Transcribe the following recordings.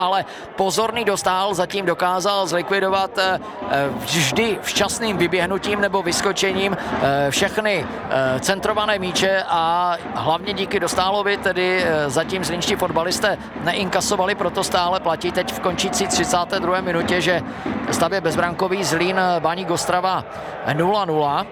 ale pozorný dostál, zatím dokázal zlikvidovat vždy včasným vyběhnutím nebo vyskočením všechny centrované míče a hlavně díky Dostálovi tedy zatím zlínští fotbalisté neinkasovali, proto stále platí teď v končící 32. minutě, že stav bezbrankový. Zlín Baník Ostrava 0-0.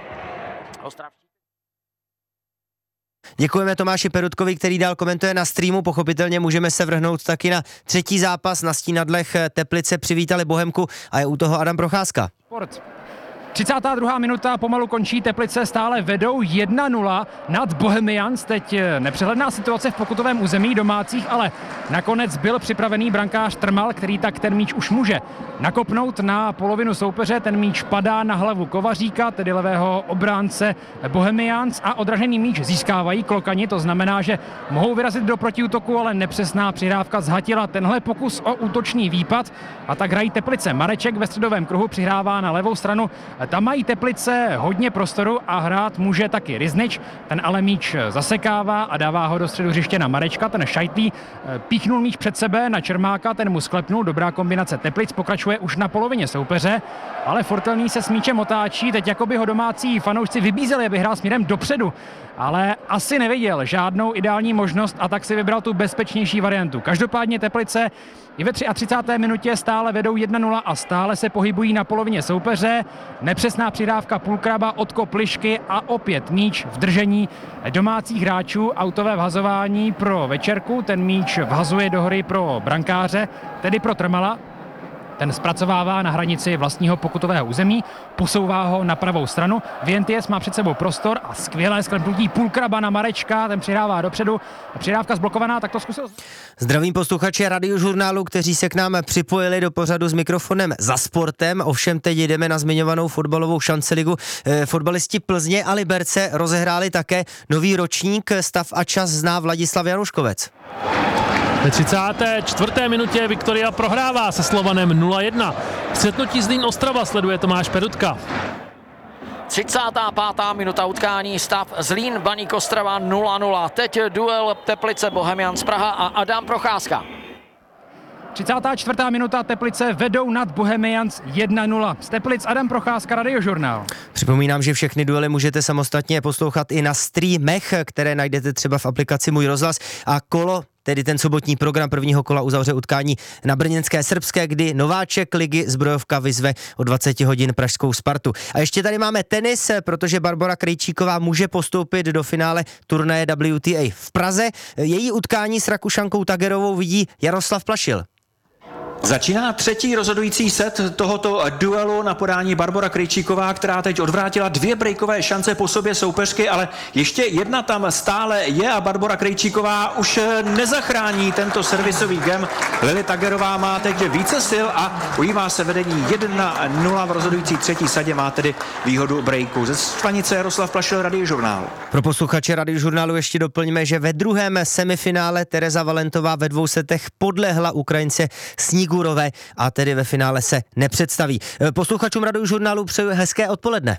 Děkujeme Tomáši Perutkovi, který dál komentuje na streamu. Pochopitelně můžeme se vrhnout taky na třetí zápas. Na Stínadlech Teplice přivítali Bohemku a je u toho Adam Procházka. 32. minuta, pomalu končí, Teplice stále vedou 1-0 nad Bohemians. Teď nepřehledná situace v pokutovém území domácích, ale nakonec byl připravený brankář Trmal, který tak ten míč už může nakopnout na polovinu soupeře. Ten míč padá na hlavu Kovaříka, tedy levého obránce Bohemians, a odražený míč získávají Klokani. To znamená, že mohou vyrazit do protiútoku, ale nepřesná přihrávka zhatila tenhle pokus o útočný výpad a tak hrají Teplice. Mareček ve středovém kruhu přihrává na levou stranu. Tam mají Teplice hodně prostoru a hrát může taky Riznič. Ten ale míč zasekává a dává ho do středu hřiště na Marečka. Ten Šajtlí píchnul míč před sebe na Čermáka, ten mu sklepnul. Dobrá kombinace Teplic, pokračuje už na polovině soupeře, ale Fortelný se s míčem otáčí. Teď jakoby ho domácí fanoušci vybízeli, aby hrál směrem dopředu, ale asi neviděl žádnou ideální možnost a tak si vybral tu bezpečnější variantu. Každopádně Teplice i ve 33. minutě stále vedou 1-0 a stále se pohybují na polovině soupeře. Nepřesná přihrávka Pulkraba, odkop Lišky a opět míč v držení domácích hráčů. Autové vhazování pro Večerku, ten míč vhazuje do hry pro brankáře, tedy pro Trmala. Ten zpracovává na hranici vlastního pokutového území, posouvá ho na pravou stranu. Vienties má před sebou prostor a skvělé sklepnutí Pulkraba na Marečka, ten přihrává dopředu. Přihrávka zblokovaná, tak to zkusil. Zdravím posluchače Radiožurnálu, kteří se k nám připojili do pořadu s mikrofonem Za sportem. Ovšem teď jdeme na zmiňovanou fotbalovou šanceligu. Fotbalisti Plzně a Liberce rozehráli také nový ročník. Stav a čas zná Vladislav Januškovec. Ve 34. minutě Viktoria prohrává se Slovanem 0-1. Střetnutí Zlín Ostrava sleduje Tomáš Perutka. 35. minuta utkání, stav Zlín Baník Ostrava 0-0. Teď duel Teplice Bohemians Praha a Adam Procházka. 34. minuta, Teplice vedou nad Bohemians 1-0. Z Teplic Adam Procházka, Radiožurnál. Připomínám, že všechny duely můžete samostatně poslouchat i na streamech, které najdete třeba v aplikaci Můj rozhlas, a kolo, tedy ten sobotní program prvního kola, uzavře utkání na brněnské Srbské, kdy nováček ligy Zbrojovka vyzve o 20 hodin pražskou Spartu. A ještě tady máme tenis, protože Barbora Krejčíková může postoupit do finále turnaje WTA v Praze. Její utkání s Rakušankou Tagerovou vidí Jaroslav Plašil. Začíná třetí rozhodující set tohoto duelu na podání Barbora Krejčíková, která teď odvrátila 2 breakové šance po sobě soupeřky, ale ještě jedna tam stále je a Barbora Krejčíková už nezachrání tento servisový gem. Lili Tagerová má teď více sil a ujímá se vedení 1-0 v rozhodující třetí sadě, má tedy výhodu breaku. Ze stanice Jaroslav Plašil, Radiožurnál. Pro posluchače Radiožurnálu ještě doplňme, že ve druhém semifinále Tereza Valentová ve 2 setech podlehla Ukrajince Snigurové a tedy ve finále se nepředstaví. Posluchačům Radiožurnálu přeju hezké odpoledne.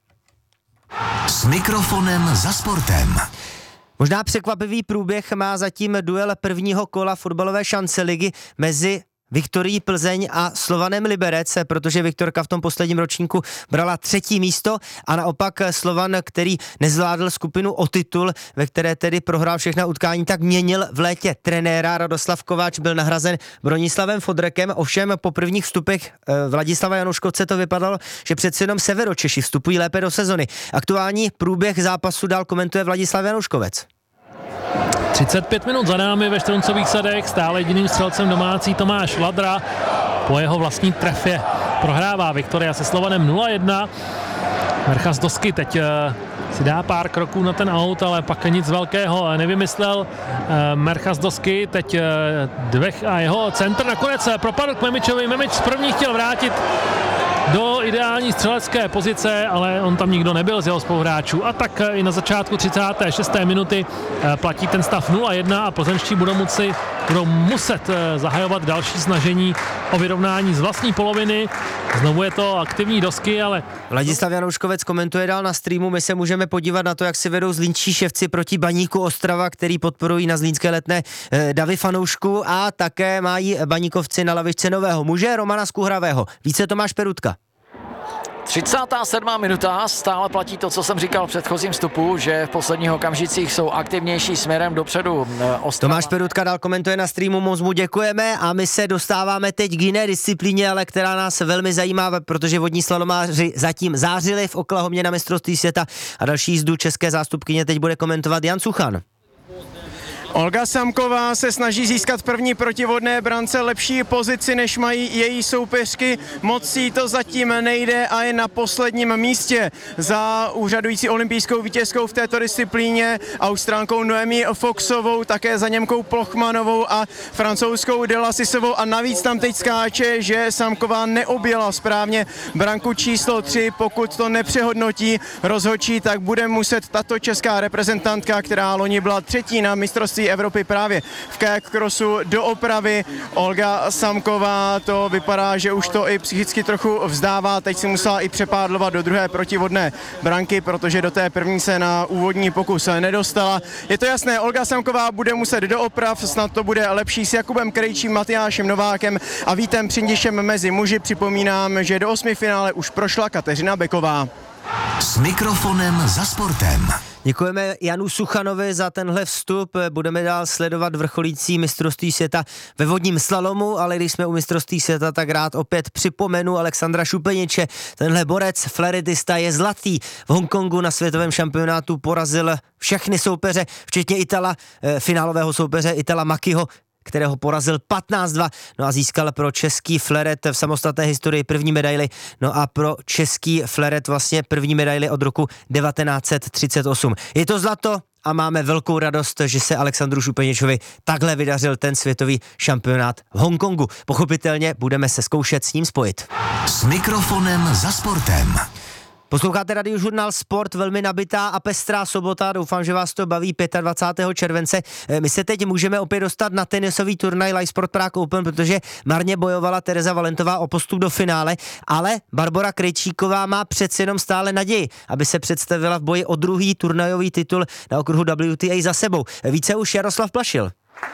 S mikrofonem Za sportem. Možná překvapivý průběh má zatím duel prvního kola fotbalové šanceligy mezi Viktorií Plzeň a Slovanem Liberec, protože Viktorka v tom posledním ročníku brala 3. místo a naopak Slovan, který nezvládl skupinu o titul, ve které tedy prohrál všechna utkání, tak měnil v létě trenéra. Radoslav Kováč byl nahrazen Bronislavem Fodrekem, ovšem po prvních vstupech Vladislava Januškovce to vypadalo, že přece jenom Severočeši vstupují lépe do sezony. Aktuální průběh zápasu dál komentuje Vladislav Januškovec. 35 minut za námi ve Štruncových sadech, stále jediným střelcem domácí Tomáš Vladra. Po jeho vlastní trefě prohrává Viktoria se Slovanem 0-1. Merchas Dosky teď si dá pár kroků na ten aut, ale pak nic velkého nevymyslel. Merchas Dosky teď Dvech a jeho centr nakonec propadl k Memičovi. Memič z první chtěl vrátit do ideální střelecké pozice, ale on tam nikdo nebyl z jeho spoluhráčů. A tak i na začátku 36. minuty platí ten stav 0-1 a plzeňští budou muset zahajovat další snažení o vyrovnání z vlastní poloviny. Znovu je to aktivní Dosky, ale... Vladislav Januškovec komentuje dál na streamu, my se můžeme můžeme podívat na to, jak si vedou zlínští ševci proti Baníku Ostrava, který podporují na zlínské Letné davy fanoušků, a také mají baníkovci na lavičce nového muže Romana Skuhravého. Více Tomáš Perutka. 37. minuta, stále platí to, co jsem říkal v předchozím vstupu, že v posledních okamžicích jsou aktivnější směrem dopředu Ostrava. Tomáš Perutka dál komentuje na streamu, moc mu děkujeme a my se dostáváme teď k jiné disciplíně, ale která nás velmi zajímá, protože vodní slalomáři zatím zářili v Oklahomě na mistrovství světa a další jízdu české zástupkyně teď bude komentovat Jan Suchan. Olga Samková se snaží získat v první protivodné brance lepší pozici, než mají její soupeřky. Moc jí to zatím nejde a je na posledním místě za úřadující olympijskou vítězkou v této disciplíně Austrálkou Noemi Foxovou, také za Němkou Plochmanovou a Francouzskou Delasisovou, a navíc tam teď skáče, že Samková neobjela správně branku číslo 3. Pokud to nepřehodnotí rozhodčí, tak bude muset tato česká reprezentantka, která loni byla třetí na mistrovství Evropy právě v kayak crossu, do opravy. Olga Samková, to vypadá, že už to i psychicky trochu vzdává. Teď si musela i přepádlovat do druhé protivodné branky, protože do té první se na úvodní pokus nedostala. Je to jasné, Olga Samková bude muset do oprav, snad to bude lepší s Jakubem Krejčím, Matyášem Novákem a Vítem Přindišem mezi muži. Připomínám, že do 8. finále už prošla Kateřina Beková. S mikrofonem za sportem. Děkujeme Janu Suchanovi za tenhle vstup. Budeme dál sledovat vrcholící mistrovství světa ve vodním slalomu, ale když jsme u mistrovství světa, tak rád opět připomenu Alexandra Šupeniče. Tenhle borec, flaritista, je zlatý. V Hongkongu na světovém šampionátu porazil všechny soupeře, včetně Itala, finálového soupeře Itala Makiho, kterého porazil 15-2, no a získal pro český fleret v samostatné historii první medaili, no a pro český fleret vlastně první medaili od roku 1938. Je to zlato a máme velkou radost, že se Alexandru Šupeničovi takhle vydařil ten světový šampionát v Hongkongu. Pochopitelně budeme se zkoušet s ním spojit. S mikrofonem za sportem. Posloucháte Radiožurnál Sport, velmi nabitá a pestrá sobota, doufám, že vás to baví 25. července. My se teď můžeme opět dostat na tenisový turnaj Live Sport Prague Open, protože marně bojovala Tereza Valentová o postup do finále, ale Barbora Krejčíková má přece jenom stále naději, aby se představila v boji o druhý turnajový titul na okruhu WTA za sebou. Více už Jaroslav Plašil.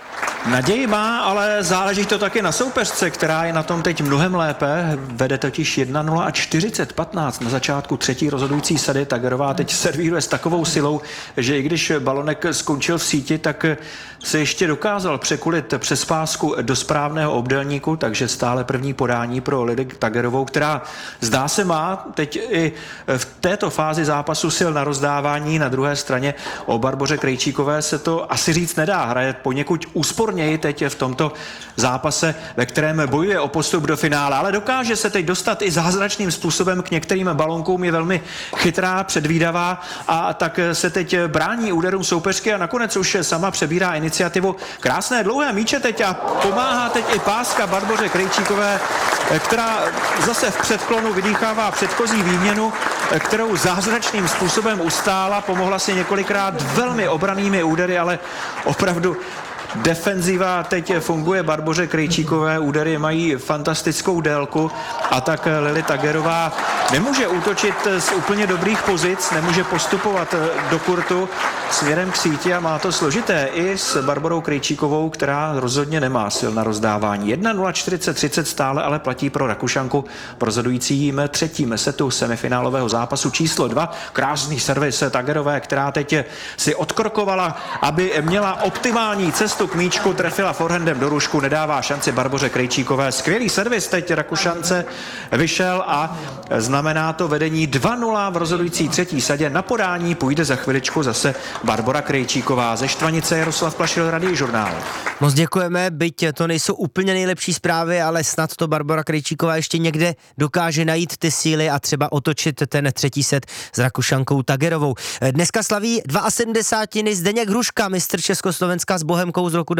Naději má, ale záleží to taky na soupeřce, která je na tom teď mnohem lépe. Vede totiž 1-0 a 40-15 na začátku třetí rozhodující sady. Tagerová teď servíruje s takovou silou, že i když balonek skončil v síti, tak se ještě dokázal překulit přes pásku do správného obdélníku, takže stále první podání pro Lidy Tagerovou, která zdá se má teď i v této fázi zápasu sil na rozdávání. Na druhé straně o Barboře Krejčíkové se to asi říct nedá. Hraje poněkud úsporněji teď v tomto zápase, ve kterém bojuje o postup do finále, ale dokáže se teď dostat i zázračným způsobem k některým balonkům, je velmi chytrá, předvídavá a tak se teď brání úderům soupeřky a nakonec už sama přebírá iniciativu. Krásné dlouhé míče teď a pomáhá teď i páska Barboře Krejčíkové, která zase v předklonu vydýchává předchozí výměnu, kterou zázračným způsobem ustála, pomohla si několikrát velmi obranými údery, ale opravdu defenziva teď funguje Barboře Krejčíkové, údery mají fantastickou délku a tak Lily Tagerová nemůže útočit z úplně dobrých pozic, nemůže postupovat do kurtu směrem k síti a má to složité i s Barborou Krejčíkovou, která rozhodně nemá sil na rozdávání. 1-0, 40-30 stále ale platí pro Rakušanku v rozhodujícím třetím setu semifinálového zápasu číslo 2. Krásný servis Tagerové, která teď si odkrokovala, aby měla optimální cestu k míčku, trefila forehandem do rušku, nedává šanci Barboře Krejčíkové. Skvělý servis teď Rakušance vyšel a znamená to vedení 2-0 v rozhodující třetí sadě. Na podání půjde za chviličku zase Barbora Krejčíková. Ze Štvanice Jaroslav Plašil, Radiožurnál. Moc děkujeme, byť to nejsou úplně nejlepší zprávy, ale snad to Barbora Krejčíková ještě někde dokáže najít ty síly a třeba otočit ten třetí set s Rakušankou Tagerovou. Dneska slaví 72. Zdeněk Hruška, mistr Československa s Bohemkou z roku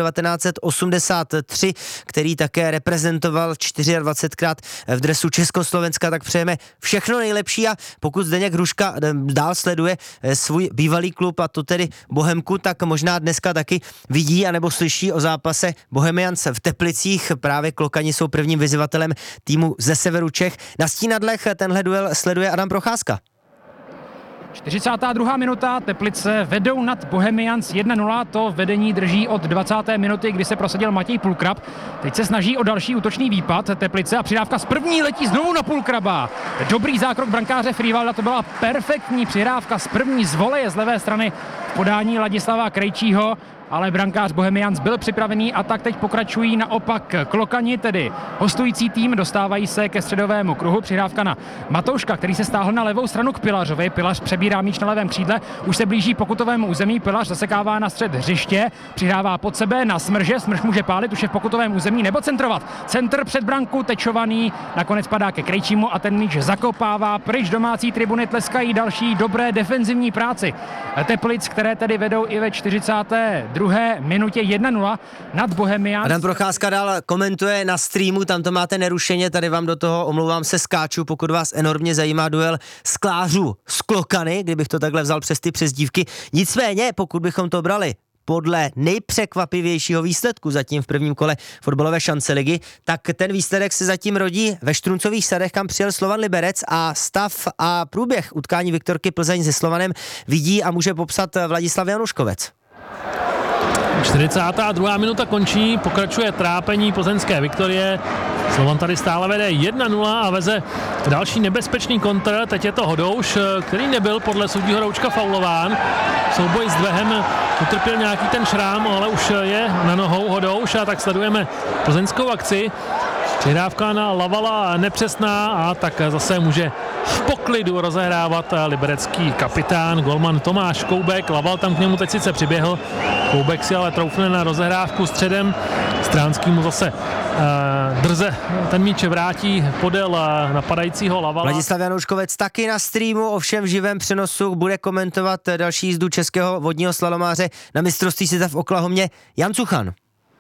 1983, který také reprezentoval 24krát v dresu Československa, tak přejeme všechno nejlepší a pokud Zdeněk Hruška dál sleduje svůj bývalý klub a to tedy Bohemku, tak možná dneska taky vidí anebo slyší o zápase Bohemians v Teplicích. Právě Klokani jsou prvním vyzývatelem týmu ze severu Čech. Na Stínadlech tenhle duel sleduje Adam Procházka. 42. minuta, Teplice vedou nad Bohemians 1-0, to vedení drží od 20. minuty, kdy se prosadil Matěj Pulkrab. Teď se snaží o další útočný výpad Teplice a přidávka z první letí znovu na Pulkraba. Dobrý zákrok brankáře Frivalda, to byla perfektní přihrávka z první z voleje z levé strany v podání Ladislava Krejčího, ale brankář Bohemians byl připravený a tak teď pokračují naopak Klokani, tedy hostující tým, dostávají se ke středovému kruhu. Přihrávka na Matouška, který se stáhl na levou stranu k Pilařovi. Pilař přebírá míč na levém křídle, už se blíží pokutovému území. Pilař zasekává na střed hřiště, přihrává pod sebe na Smrže. Smrž může pálit, už je v pokutovém území nebo centrovat. Centr před branku, tečovaný, nakonec padá ke Krejčímu a ten míč zakopává pryč. Domácí tribuny tleskají další dobré defenzivní práci Teplic, které tedy vedou i ve 42. minutě 1-0 nad Bohemians. Adam Procházka dál komentuje na streamu, tam to máte nerušeně, tady vám do toho, omlouvám se, skáču, pokud vás enormně zajímá duel sklářů s Klokany, kdybych to takhle vzal přes ty přezdívky. Nicméně, pokud bychom to brali podle nejpřekvapivějšího výsledku zatím v prvním kole fotbalové šance ligy, tak ten výsledek se zatím rodí ve Štruncových Sadech, kam přijel Slovan Liberec, a stav a průběh utkání Viktorky Plzeň se Slovanem vidí a může popsat Vladislav Januškovec. 42. minuta končí, pokračuje trápení plzeňské Viktorie. Slovan tady stále vede 1-0 a veze další nebezpečný kontr. Teď je to Hodouš, který nebyl podle soudího Roučka faulován. Souboj s Dvehem utrpěl nějaký ten šrám, ale už je na nohou Hodouš a tak sledujeme plzeňskou akci. Přihrávka na Lavala nepřesná a tak zase může v poklidu rozehrávat liberecký kapitán, golman Tomáš Koubek. Laval tam k němu teď sice přiběhl, Koubek si ale troufne na rozehrávku středem. Stránský mu zase drze ten míč vrátí podél napadajícího Lavala. Vladislav Januškovec taky na streamu, ovšem v živém přenosu bude komentovat další jízdu českého vodního slalomáře na mistrovství světa v Oklahomě Jan Cuchan.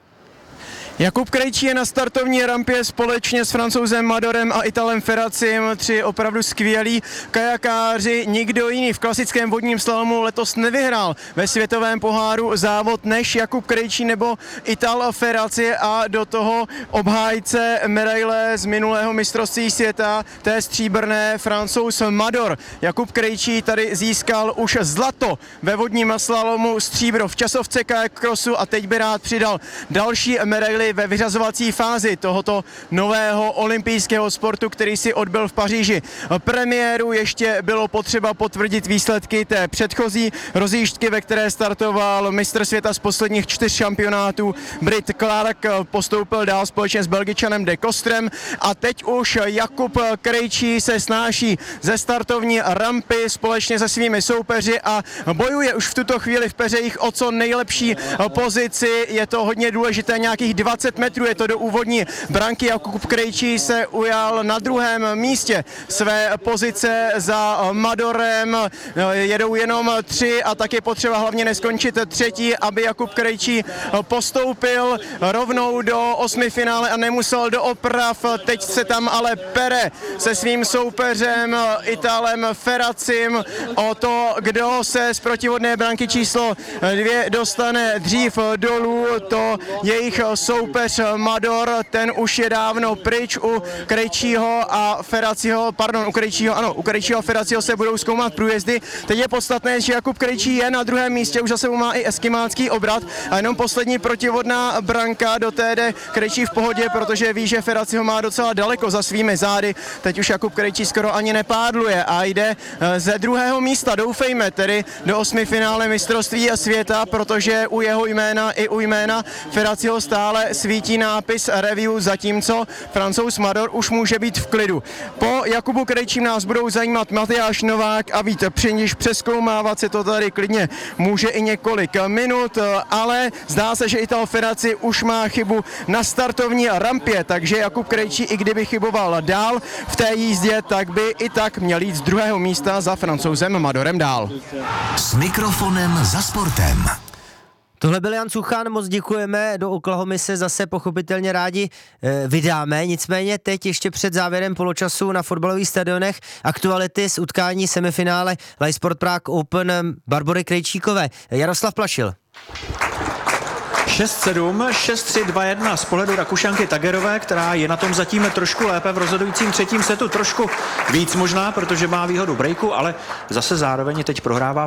Jakub Krejčí je na startovní rampě společně s Francouzem Madorem a Italem Ferracim, tři opravdu skvělí kajakáři. Nikdo jiný v klasickém vodním slalomu letos nevyhrál ve světovém poháru závod než Jakub Krejčí nebo Ital Ferraci a do toho obhájce medaile z minulého mistrovství světa, té stříbrné, Francouz Mador. Jakub Krejčí tady získal už zlato ve vodním slalomu, stříbro v časovce kajak crossu a teď by rád přidal další medaily ve vyřazovací fázi tohoto nového olympijského sportu, který si odbyl v Paříži premiéru. Ještě bylo potřeba potvrdit výsledky té předchozí rozjížďky, ve které startoval mistr světa z posledních 4 šampionátů Brit Clark, postoupil dál společně s Belgičanem De Kostrem a teď už Jakub Krejčí se snáší ze startovní rampy společně se svými soupeři a bojuje už v tuto chvíli v peřejích o co nejlepší pozici. Je to hodně důležité, nějakých 20 metrů je to do úvodní branky. Jakub Krejčí se ujal na druhém místě své pozice za Madorem. Jedou jenom 3 a tak je potřeba hlavně neskončit třetí, aby Jakub Krejčí postoupil rovnou do 8. finále a nemusel do oprav. Teď se tam ale pere se svým soupeřem Italem Ferracim o to, kdo se z protivodné branky číslo 2 dostane dřív dolů. To jejich soupeř Mador, ten už je dávno pryč. U Krejčího a Ferraciho, u Krejčího a Ferraciho se budou zkoumat průjezdy. Teď je podstatné, že Jakub Krejčí je na druhém místě, už za sebou má i eskimácký obrat a jenom poslední protivodná branka, do té jde Krejčí v pohodě, protože ví, že Ferraciho má docela daleko za svými zády. Teď už Jakub Krejčí skoro ani nepádluje a jde ze druhého místa, doufejme, tedy do 8. finále mistrovství světa, protože u jeho jména i u jména Ferraciho stále svítí nápis review, zatímco Francouz Mador už může být v klidu. Po Jakubu Krejčím nás budou zajímat Matyáš Novák a Vít Přiniš. Přezkoumávat se to tady klidně může i několik minut, ale zdá se, že Ital Ferraci už má chybu na startovní rampě, takže Jakub Krejčí, i kdyby chyboval dál v té jízdě, tak by i tak měl jít z druhého místa za Francouzem Madorem dál. S mikrofonem za sportem. Tohle byl Jan Cuchan, moc děkujeme, do Oklahomy se zase pochopitelně rádi vydáme, nicméně teď ještě před závěrem poločasu na fotbalových stadionech aktuality z utkání semifinále Sport Prague Open Barbory Krejčíkové. Jaroslav Plašil. 6-7, 6-3, 2-1 z pohledu Rakušanky Tagerové, která je na tom zatím trošku lépe v rozhodujícím třetím setu, trošku víc možná, protože má výhodu breaku, ale zase zároveň teď prohrává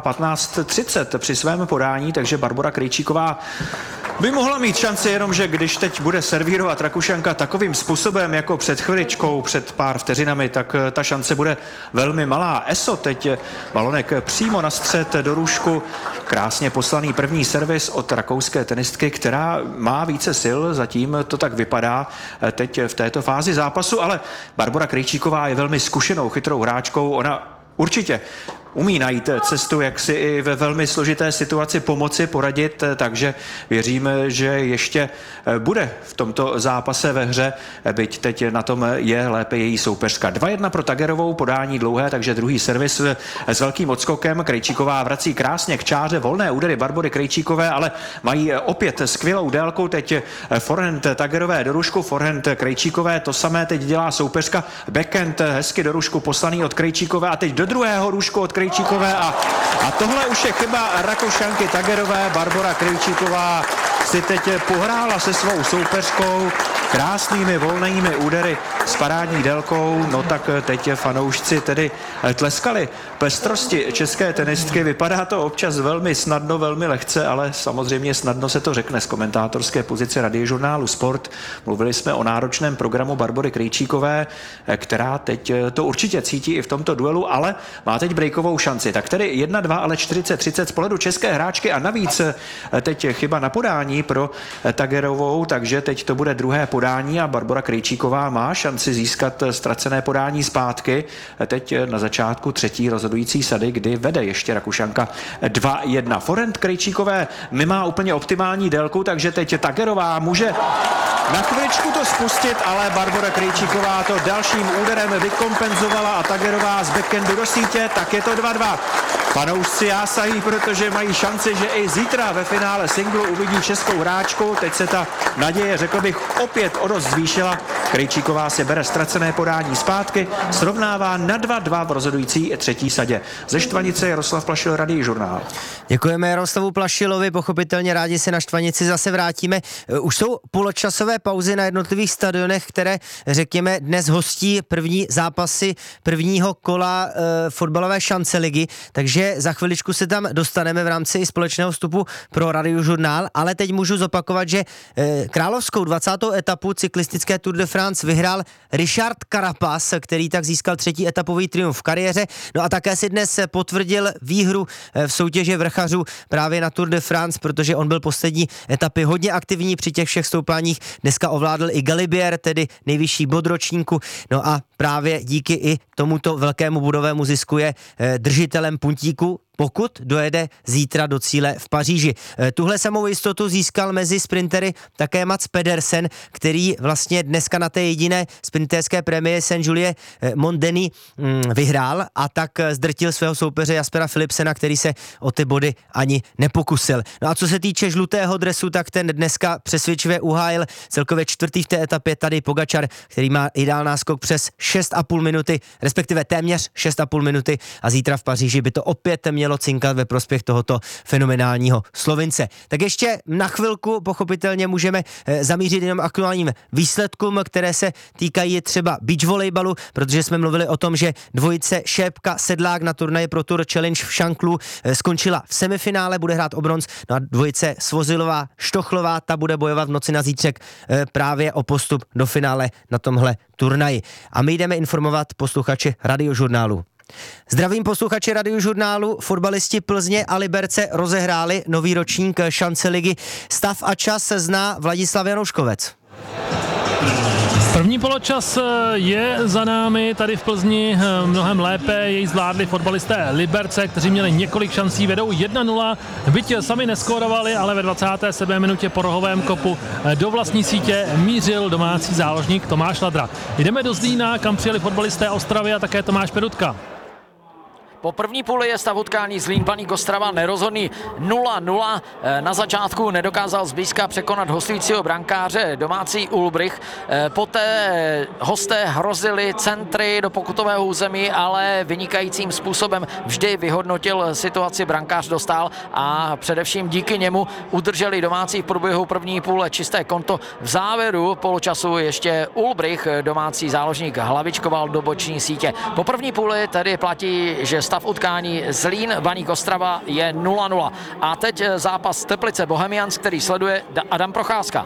15-30 při svém podání, takže Barbora Krejčíková by mohla mít šanci, jenomže když teď bude servírovat Rakušanka takovým způsobem jako před chviličkou, před pár vteřinami, tak ta šance bude velmi malá. Eso teď balonek přímo na střed do růžku, krásně poslaný první servis od rakouské tenistky, která má více sil, zatím to tak vypadá teď v této fázi zápasu, ale Barbora Krejčíková je velmi zkušenou, chytrou hráčkou, ona určitě umí najít cestu, jak si i ve velmi složité situaci pomoci, poradit, takže věřím, že ještě bude v tomto zápase ve hře, byť teď na tom je lépe její soupeřka. 2-1 pro Tagerovou, podání dlouhé, takže druhý servis s velkým odskokem. Krejčíková vrací krásně k čáře, volné údery Barbory Krejčíkové, ale mají opět skvělou délkou, teď forehand Tagerové do rušku, forehand Krejčíkové, to samé teď dělá soupeřka, backhand hezky do rušku poslaný od Krejčíkové a teď do druhého rušku od Krejčíkové a tohle už je chyba Rakušanky Tagerové. Barbora Krejčíková si teď pohrála se svou soupeřkou krásnými volnými údery s parádní délkou, no tak teď fanoušci tedy tleskali pestrosti české tenistky. Vypadá to občas velmi snadno, velmi lehce, ale samozřejmě snadno se to řekne z komentátorské pozice Radiožurnálu Sport. Mluvili jsme o náročném programu Barbory Krejčíkové, která teď to určitě cítí i v tomto duelu, ale má teď breakovou šanci. Tak tedy 1-2, ale 40-30 z pohledu české hráčky a navíc teď chyba na podání pro Tagerovou, takže teď to bude druhé podání a Barbora Krejčíková má šanci získat ztracené podání zpátky. Teď na začátku třetí rozhodující sady, kdy vede ještě Rakušanka 2-1. Forehand Krejčíkové nemá úplně optimální délku, takže teď Tagerová může na chviličku to spustit, ale Barbora Krejčíková to dalším úderem vykompenzovala a Tagerová z backhandu do sítě, tak je to 2-2. Fanoušci jásají, protože mají šanci, že i zítra ve finále singlu uvidí českou hráčku. Teď se ta naděje, řekl bych, opět o dost zvýšila. Krejčíková si bere ztracené podání zpátky, srovnává na 2-2 v rozhodující třetí sadě. Ze Štvanice Jaroslav Plašil, Radiožurnál. Děkujeme Jaroslavu Plašilovi, pochopitelně rádi se na Štvanici zase vrátíme. Už jsou poločasové pauzy na jednotlivých stadionech, které, řekněme, dnes hostí první zápasy prvního kola fotbalové šance ligy, takže za chviličku se tam dostaneme v rámci i společného vstupu pro Radiožurnál, ale teď můžu zopakovat, že královskou 20. etapu cyklistické Tour de France vyhrál Richard Carapaz, který tak získal třetí etapový triumf v kariéře, no a také si dnes potvrdil výhru v soutěži vrchařů právě na Tour de France, protože on byl poslední etapy hodně aktivní při těch všech stoupáních, dneska ovládl i Galibier, tedy nejvyšší bod ročníku, no a právě díky i tomuto velkému bodovému zisku je držitelem puntíku, pokud dojede zítra do cíle v Paříži. Tuhle samou jistotu získal mezi sprintery také Mats Pedersen, který vlastně dneska na té jediné sprinterské prémie Saint-Julie Mont-Denis vyhrál a tak zdrtil svého soupeře Jaspera Philipsena, který se o ty body ani nepokusil. No a co se týče žlutého dresu, tak ten dneska přesvědčivě uhájil celkově čtvrtý v té etapě tady Pogačar, který má ideální náskok přes 6,5 minuty, respektive téměř 6,5 minuty a zítra v Paříži by to opět mělo cinkat ve prospěch tohoto fenomenálního Slovince. Tak ještě na chvilku pochopitelně můžeme zamířit jenom aktuálním výsledkům, které se týkají třeba beach volejbalu, protože jsme mluvili o tom, že dvojice Šépka Sedlák na turnaji Pro Tour Challenge v Šanklu skončila v semifinále, bude hrát o bronz, no a dvojice Svozilová Štochlová, ta bude bojovat v noci na zítřek právě o postup do finále na tomhle turnaji. A my jdeme informovat posluchače Radiožurnálu. Zdravím posluchače Radiožurnálu, fotbalisti Plzně a Liberce rozehráli nový ročník šance ligy. Stav a čas zná Vladislav Janouškovec. První poločas je za námi, tady v Plzni mnohem lépe jej zvládli fotbalisté Liberce, kteří měli několik šancí, vedou 1-0, byť sami neskorovali, ale ve 27. minutě po rohovém kopu do vlastní sítě mířil domácí záložník Tomáš Ladra. Jdeme do Zlína, kam přijeli fotbalisté Ostravy a také Tomáš Perutka. Po první půli je stav utkání Zlín Baník Ostrava nerozhodný 0-0. Na začátku nedokázal zblízka překonat hostujícího brankáře domácí Ulbrich. Poté hosté hrozili centry do pokutového území, ale vynikajícím způsobem vždy vyhodnotil situaci brankář Dostál a především díky němu udrželi domácí v průběhu první půle čisté konto. V závěru poločasu ještě Ulbrich, domácí záložník, hlavičkoval do boční sítě. Po první půli tedy platí, že stav utkání Zlín Baník Ostrava je 0-0. A teď zápas Teplice Bohemians, který sleduje Adam Procházka.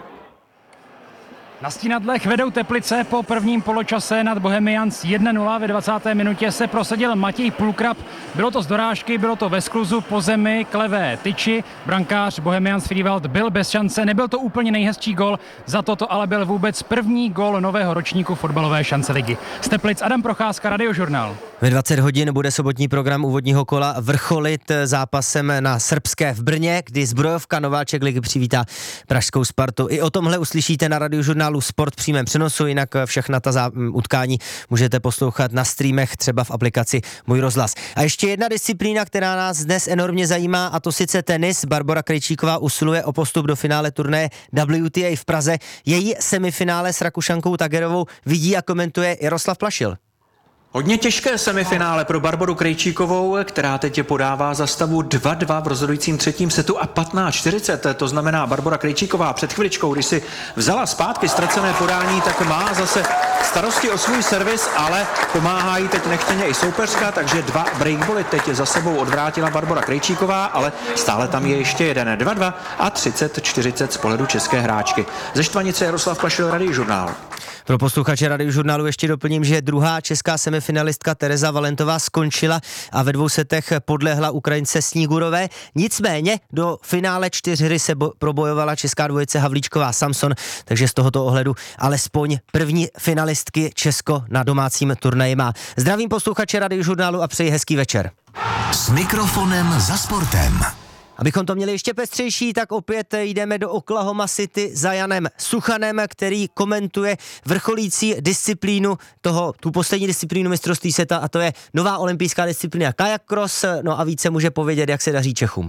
Na Stínadlech vedou Teplice po prvním poločase nad Bohemians 1-0. Ve 20. minutě se prosadil Matěj Pulkrab. Bylo to z dorážky, bylo to ve skluzu po zemi k levé tyči. Brankář Bohemians Friedwald byl bez šance, nebyl to úplně nejhezčí gol, za to ale byl vůbec první gol nového ročníku fotbalové šance ligy. Z Teplic Adam Procházka, Radiožurnál. Ve 20 hodin bude sobotní program úvodního kola vrcholit zápasem na Srbské v Brně, kdy zbrojovka nováček ligy přivítá pražskou Spartu. I o tomhle uslyšíte na Radiožurnálu Sport v přímém přenosu, jinak všechna ta utkání můžete poslouchat na streamech, třeba v aplikaci Můj rozhlas. A ještě jedna disciplína, která nás dnes enormně zajímá, a to sice tenis. Barbora Krejčíková usiluje o postup do finále turnaje WTA v Praze. Její semifinále s Rakušankou Tagerovou vidí a komentuje Jaroslav Plašil. Hodně těžké semifinále pro Barboru Krejčíkovou, která teď podává za stavu 2-2 v rozhodujícím třetím setu a 15-40. To znamená, Barbora Krejčíková před chviličkou, když si vzala zpátky ztracené podání, tak má zase starosti o svůj servis, ale pomáhá jí teď nechtěně i soupeřka, takže 2 breakboly teď za sebou odvrátila Barbora Krejčíková, ale stále tam je ještě jeden 2-2 a 30-40 z pohledu české hráčky. Ze Štvanice Jaroslav Plašil, Radiožurnál. Pro posluchače Radiožurnálu ještě doplním, že druhá česká semifinalistka Tereza Valentová skončila a ve 2 setech podlehla Ukrajince Snígurové. Nicméně do finále 4 se probojovala česká dvojice Havlíčková Samson, takže z tohoto ohledu alespoň první finalistky Česko na domácím turnaji má. Zdravím posluchače Radiožurnálu a přeji hezký večer. S mikrofonem za sportem. Abychom to měli ještě pestřejší, tak opět jdeme do Oklahoma City za Janem Suchanem, který komentuje vrcholící disciplínu tu poslední disciplínu mistrovství světa, a to je nová olympijská disciplína kajak cross. No a více může povědět, jak se daří Čechům.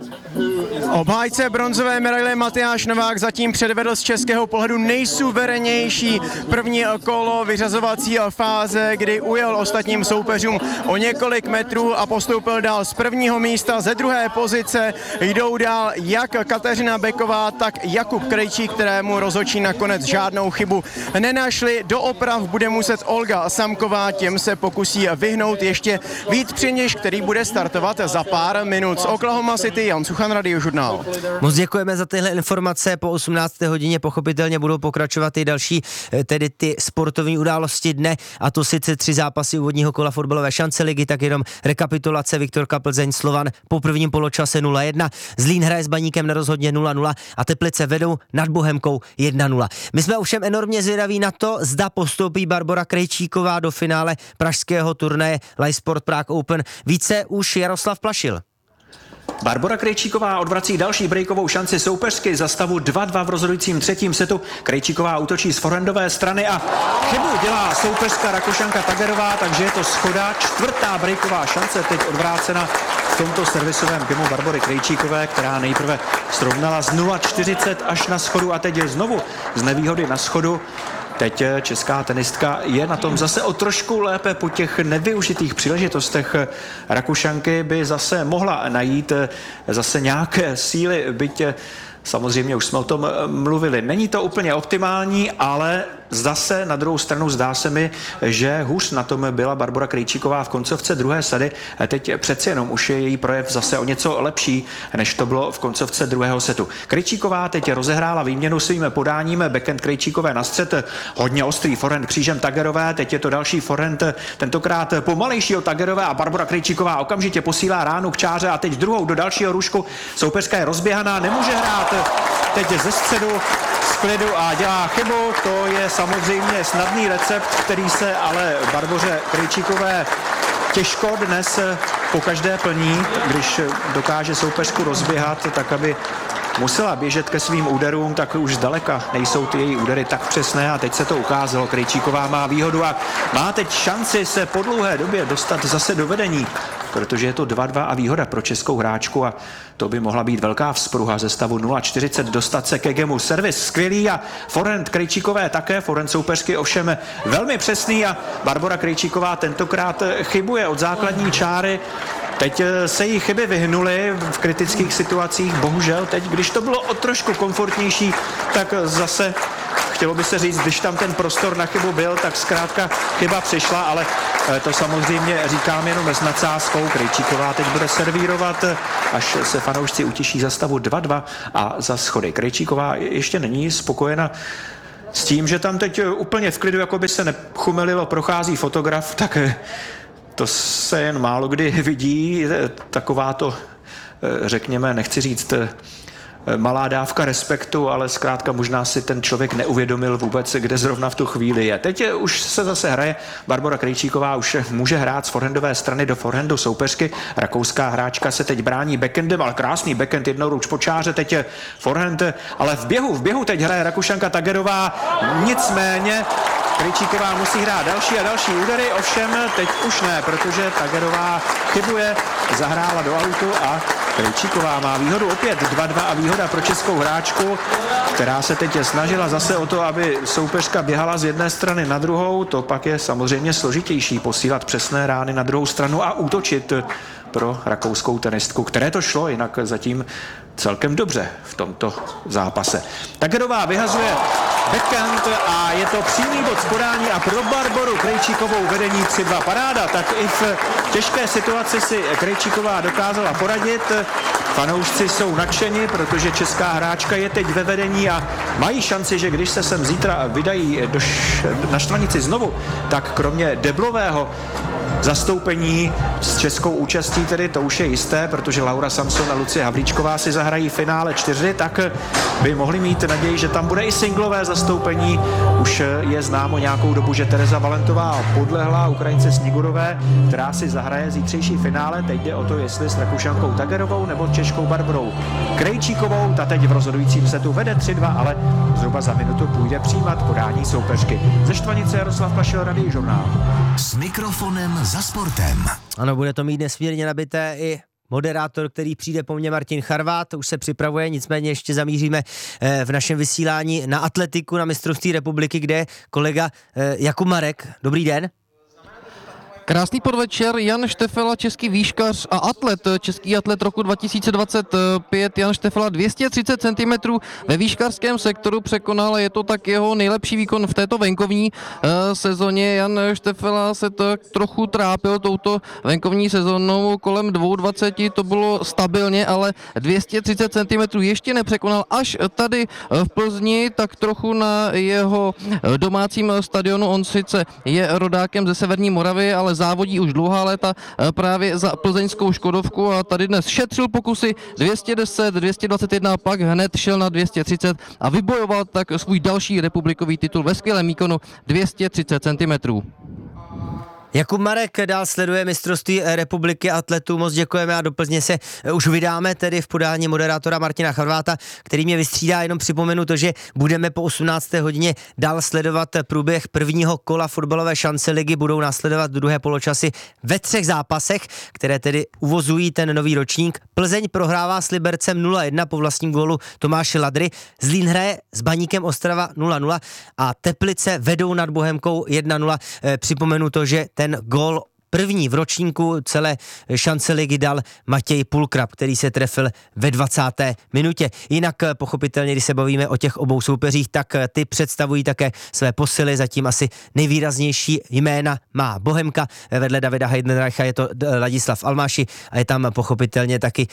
Obhájce bronzové medaile Matyáš Novák zatím předvedl z českého pohledu nejsuverenější první kolo vyřazovací fáze, kdy ujel ostatním soupeřům o několik metrů a postoupil dál z prvního místa. Ze druhé pozice jdou dál jak Kateřina Beková, tak Jakub Krejčík, kterému rozhodčí nakonec žádnou chybu nenašli. Do oprav bude muset Olga Samková, těm se pokusí vyhnout ještě Vít Přiněš, který bude startovat za pár minut. Z Oklahoma City Jan Suchan, Radiožurnál. Moc děkujeme za tyhle informace. Po 18. hodině pochopitelně budou pokračovat i další, tedy ty sportovní události dne, a to sice 3 zápasy úvodního kola fotbalové šance ligy, tak jenom rekapitulace: Viktorka Plzeň Slovan po prvním poločase 0-1, Zlín hraje s Baníkem nerozhodně 0-0 a Teplice vedou nad Bohemkou 1-0. My jsme ovšem enormně zvědaví na to, zda postoupí Barbora Krejčíková do finále pražského turnaje Live Sport Prague Open. Více už Jaroslav Plašil. Barbora Krejčíková odvrací další breakovou šanci soupeřky za stavu 2-2 v rozhodujícím třetím setu. Krejčíková útočí z forehandové strany a chybu dělá soupeřka Rakušanka Tagerová, takže je to schoda. 4. breaková šance teď odvrácena v tomto servisovém gamu Barbory Krejčíkové, která nejprve srovnala z 0,40 až na schodu a teď je znovu z nevýhody na schodu. Teď česká tenistka je na tom zase o trošku lépe. Po těch nevyužitých příležitostech Rakušanky by zase mohla najít zase nějaké síly, byť samozřejmě už jsme o tom mluvili. Není to úplně optimální, ale zase na druhou stranu zdá se mi, že hůř na tom byla Barbora Krejčíková v koncovce druhé sady. Teď přeci jenom už je její projev zase o něco lepší, než to bylo v koncovce druhého setu. Krejčíková teď rozehrála výměnu svým podáním, backhand Krejčíkové na střed, hodně ostrý forehand křížem Tagerové, teď je to další forehand, tentokrát pomalejší od Tagerové a Barbora Krejčíková okamžitě posílá ránu k čáře a teď druhou do dalšího růžku. Soupeřka je rozběhaná, nemůže hrát teď ze středu z klidu a dělá chybu. To je samozřejmě snadný recept, který se ale Barboře Krejčíkové těžko dnes pokaždé plní, když dokáže soupeřku rozběhat tak, aby musela běžet ke svým úderům, tak už zdaleka nejsou ty její údery tak přesné a teď se to ukázalo. Krejčíková má výhodu a má teď šanci se po dlouhé době dostat zase do vedení. protože je to 2-2 a výhoda pro českou hráčku a to by mohla být velká vzpruha ze stavu 0-40 dostat se ke gemu. Servis skvělý a forehand Krejčíkové také, forehand soupeřky ovšem velmi přesný a Barbora Krejčíková tentokrát chybuje od základní čáry. Teď se jí chyby vyhnuly v kritických situacích, bohužel teď, když to bylo o trošku komfortnější, tak zase chtělo by se říct, když tam ten prostor na chybu byl, tak zkrátka chyba přišla, ale to samozřejmě říkám jenom s nadsázkou. Krejčíková teď bude servírovat, až se fanoušci utěší za stavu 2-2 a za schody. Krejčíková ještě není spokojena s tím, že tam teď úplně v klidu, jako by se nechumelilo, prochází fotograf, tak to se jen málo kdy vidí, taková to, řekněme, nechci říct malá dávka respektu, ale zkrátka možná si ten člověk neuvědomil vůbec, kde zrovna v tu chvíli je. Teď už se zase hraje, Barbora Krejčíková už může hrát z forehandové strany do forehandu soupeřky. Rakouská hráčka se teď brání backendem, ale krásný backhand, jednou ruč po čáře, teď je forehand, ale v běhu teď hraje Rakušanka Tagerová, nicméně Krejčíková musí hrát další a další údery, ovšem teď už ne, protože Tagerová chybuje, zahrála do autu a Krejčíková má výhodu opět 2-2 a výhoda pro českou hráčku, která se teď snažila zase o to, aby soupeřka běhala z jedné strany na druhou, to pak je samozřejmě složitější posílat přesné rány na druhou stranu a útočit pro rakouskou tenistku, které to šlo jinak zatím celkem dobře v tomto zápase. Tagerová vyhazuje backhand a je to přímý bod z podání a pro Barboru Krejčíkovou vedení 3-2 paráda, tak i v těžké situaci si Krejčíková dokázala poradit. Fanoušci jsou nadšeni, protože česká hráčka je teď ve vedení a mají šanci, že když se sem zítra vydají na Štvanici znovu, tak kromě deblového zastoupení s českou účastí, tedy to už je jisté, protože Laura Samson a Lucie Havlíčková si zahrají finále 4, tak by mohli mít naději, že tam bude i singlové zastoupení. Už je známo nějakou dobu, že Tereza Valentová podlehla Ukrajince Snigurové, která si zahraje zítřejší finále. Teď jde o to, jestli s Rakušankou Tagerovou nebo Češkou Barborou Krejčíkovou. Ta teď v rozhodujícím setu vede 3-2, ale zhruba za minutu půjde přijímat podání soupeřky. Ze Štvanice Jaroslav Plašil, Radý žurnál. S mikrofonem za sportem. Ano, bude to mít nesmírně nabité i moderátor, který přijde po mně, Martin Charvát, už se připravuje, nicméně ještě zamíříme v našem vysílání na atletiku, na mistrovství republiky, kde je kolega Jakub Marek. Dobrý den. Krásný podvečer, Jan Štefela, český výškař a český atlet roku 2025. Jan Štefela 230 cm ve výškařském sektoru překonal, je to tak jeho nejlepší výkon v této venkovní sezóně. Jan Štefela se tak trochu trápil touto venkovní sezónou, kolem 2,20 to bylo stabilně, ale 230 cm ještě nepřekonal, až tady v Plzni, tak trochu na jeho domácím stadionu. On sice je rodákem ze Severní Moravy, ale závodí už dlouhá léta právě za plzeňskou Škodovku a tady dnes šetřil pokusy 210, 221, pak hned šel na 230 a vybojoval tak svůj další republikový titul ve skvělém výkonu 230 cm. Jakub Marek dál sleduje mistrovství republiky atletů, moc děkujeme a do Plzně se už vydáme tedy v podání moderátora Martina Charváta, který mě vystřídá. Jenom připomenu to, že budeme po 18. hodině dál sledovat průběh prvního kola fotbalové šance ligy, budou následovat druhé poločasy ve 3 zápasech, které tedy uvozují ten nový ročník. Plzeň prohrává s Libercem 0-1 po vlastním gólu Tomáše Ladry, Zlín hraje s Baníkem Ostrava 0-0 a Teplice vedou nad Bohemkou 1-0. Připomenu to, že ten gól první v ročníku celé šance ligy dal Matěj Pulkrab, který se trefil ve 20. minutě. Jinak pochopitelně, když se bavíme o těch obou soupeřích, tak ty představují také své posily. Zatím asi nejvýraznější jména má Bohemka. Vedle Davida Heidenreicha je to Ladislav Almáši a je tam pochopitelně taky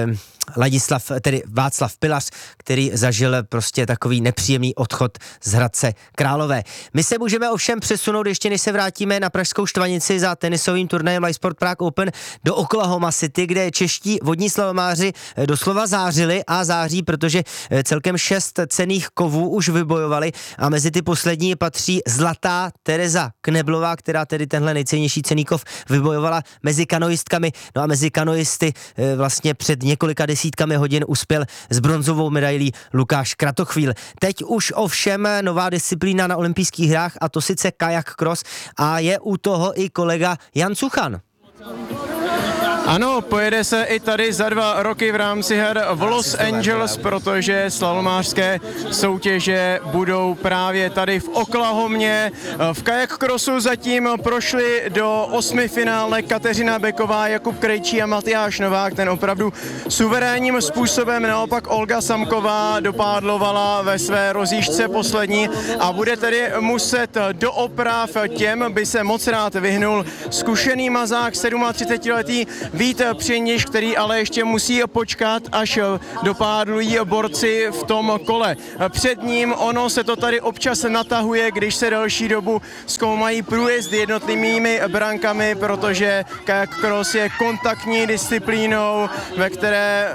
Václav Pilař, který zažil prostě takový nepříjemný odchod z Hradce Králové. My se můžeme ovšem přesunout, ještě než se vrátíme na pražskou Štvanici za tenisovým turnajem Live Sport Prague Open do Oklahoma City, kde čeští vodní slalomáři doslova zářili a září, protože celkem 6 cenných kovů už vybojovali a mezi ty poslední patří zlatá Tereza Kneblová, která tedy tenhle nejcennější cenný kov vybojovala mezi kanoistkami. No a mezi kanoisty vlastně před několika desítkami hodin uspěl s bronzovou medailí Lukáš Kratochvíl. Teď už ovšem nová disciplína na olympijských hrách, a to sice kajak cross, a je u toho i kolega Jan Suchan. Ano, pojede se i tady za 2 roky v rámci her v Los Angeles, protože slalomářské soutěže budou právě tady v Oklahomě. V kajak crossu zatím prošli do 8 finále Kateřina Beková, Jakub Krejčí a Matyáš Novák. Ten opravdu suverénním způsobem, naopak Olga Samková dopádlovala ve své rozjížďce poslední a bude tedy muset do oprav. Těm by se moc rád vyhnul zkušený mazák, 37letý Vít Přiniš, který ale ještě musí počkat, až dopádlují borci v tom kole. Před ním ono se to tady občas natahuje, když se delší dobu zkoumají průjezdy jednotlivými brankami, protože kajak cross je kontaktní disciplínou, ve které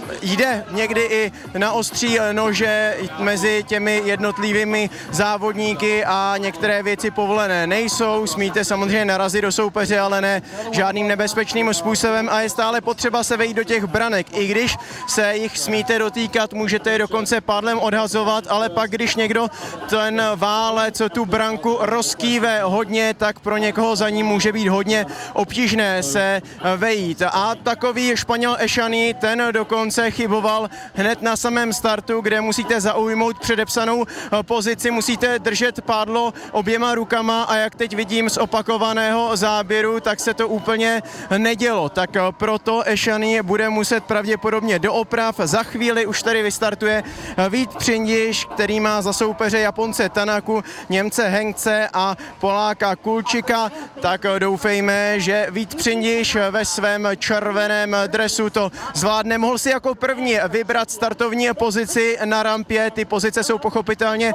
jde někdy i na ostří nože mezi těmi jednotlivými závodníky a některé věci povolené nejsou. Smíte samozřejmě narazit do soupeře, ale ne žádným nebezpečným způsobem a je stále potřeba se vejít do těch branek. I když se jich smíte dotýkat, můžete je dokonce pádlem odhazovat, ale pak, když někdo ten válec, tu branku rozkýve hodně, tak pro někoho za ním může být hodně obtížné se vejít. A takový Španěl Ešany, ten dokonce chyboval hned na samém startu, kde musíte zaujmout předepsanou pozici, musíte držet pádlo oběma rukama a jak teď vidím z opakovaného záběru, tak se to úplně nedělo. Tak proto Ešany bude muset pravděpodobně do oprav. Za chvíli už tady vystartuje Vít Přiniš, který má za soupeře Japonce Tanaku, Němce Hengce a Poláka Kulčika. Tak doufejme, že Vít Přiniš ve svém červeném dresu to zvládne. Mohl si jako první vybrat startovní pozici na rampě. Ty pozice jsou pochopitelně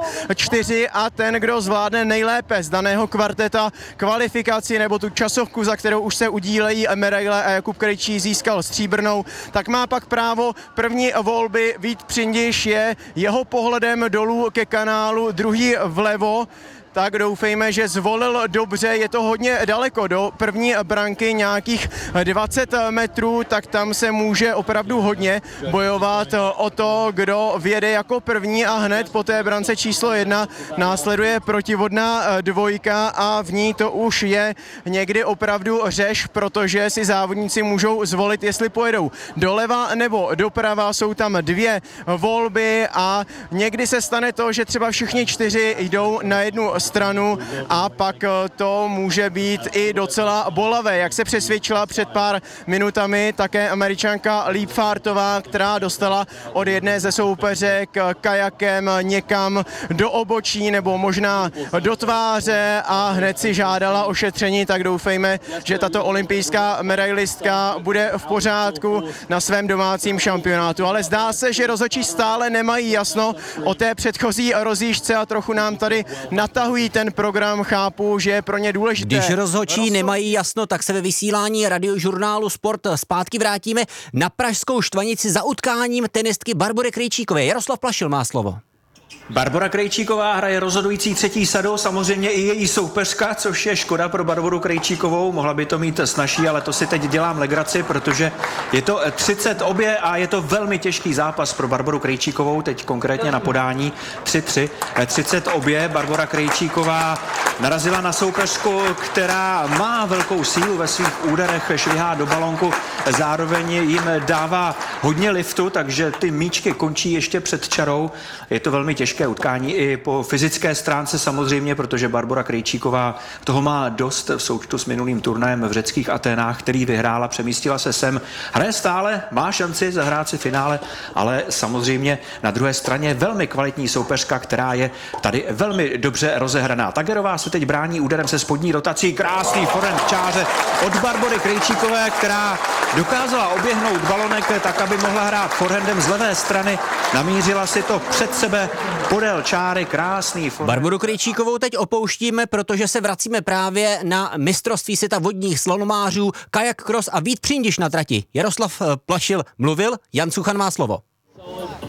4 a ten, kdo zvládne nejlépe z daného kvarteta kvalifikaci nebo tu časovku, za kterou už se udílejí medaile a Jakub Krejčí získal stříbrnou, tak má pak právo první volby. Vít Přiniš je jeho pohledem dolů ke kanálu, druhý vlevo. Tak doufejme, že zvolil dobře, je to hodně daleko do první branky, nějakých 20 metrů, tak tam se může opravdu hodně bojovat o to, kdo vjede jako první a hned po té brance číslo 1 následuje protivodná 2 a v ní to už je někdy opravdu řeš, protože si závodníci můžou zvolit, jestli pojedou doleva nebo doprava, jsou tam 2 volby a někdy se stane to, že třeba všichni 4 jdou na jednu stranu a pak to může být i docela bolavé. Jak se přesvědčila před pár minutami také Američanka Liebfartová, která dostala od jedné ze soupeřek kajakem někam do obočí nebo možná do tváře a hned si žádala o šetření, tak doufejme, že tato olympijská medailistka bude v pořádku na svém domácím šampionátu. Ale zdá se, že rozhodčí stále nemají jasno o té předchozí rozjížďce a trochu nám tady natahují ten program, chápu, že je pro ně důležité. Když rozhodčí nemají jasno, tak se ve vysílání radiožurnálu Sport zpátky vrátíme na pražskou Štvanici za utkáním tenistky Barbory Krejčíkové. Jaroslav Plašil má slovo. Barbora Krejčíková hraje rozhodující 3. sadu, samozřejmě i její soupeřka, což je škoda pro Barboru Krejčíkovou, mohla by to mít snazší, ale to si teď dělám legraci, protože je to 30 obě a je to velmi těžký zápas pro Barboru Krejčíkovou, teď konkrétně na podání 3-3, 30 obě. Barbora Krejčíková narazila na soupeřku, která má velkou sílu ve svých úderech, švihá do balonku, zároveň jim dává hodně liftu, takže ty míčky končí ještě před čarou, je to velmi těžké utkání i po fyzické stránce samozřejmě, protože Barbora Krejčíková toho má dost v součtu s minulým turnajem v řeckých Aténách, který vyhrála, přemístila se sem. Hraje stále, má šanci zahrát si finále, ale samozřejmě na druhé straně velmi kvalitní soupeřka, která je tady velmi dobře rozehraná. Tagerová se teď brání úderem se spodní rotací, krásný forehand čáře od Barbory Krejčíkové, která dokázala oběhnout balonek tak, aby mohla hrát forehandem z levé strany, namířila si to před sebe podél čáry, krásný forehand. Barboru Krejčíkovou teď opouštíme, protože se vracíme právě na mistrovství světa vodních slalomářů, kajak cross a Vít Přiniš na trati. Jaroslav Plašil mluvil, Jan Suchan má slovo.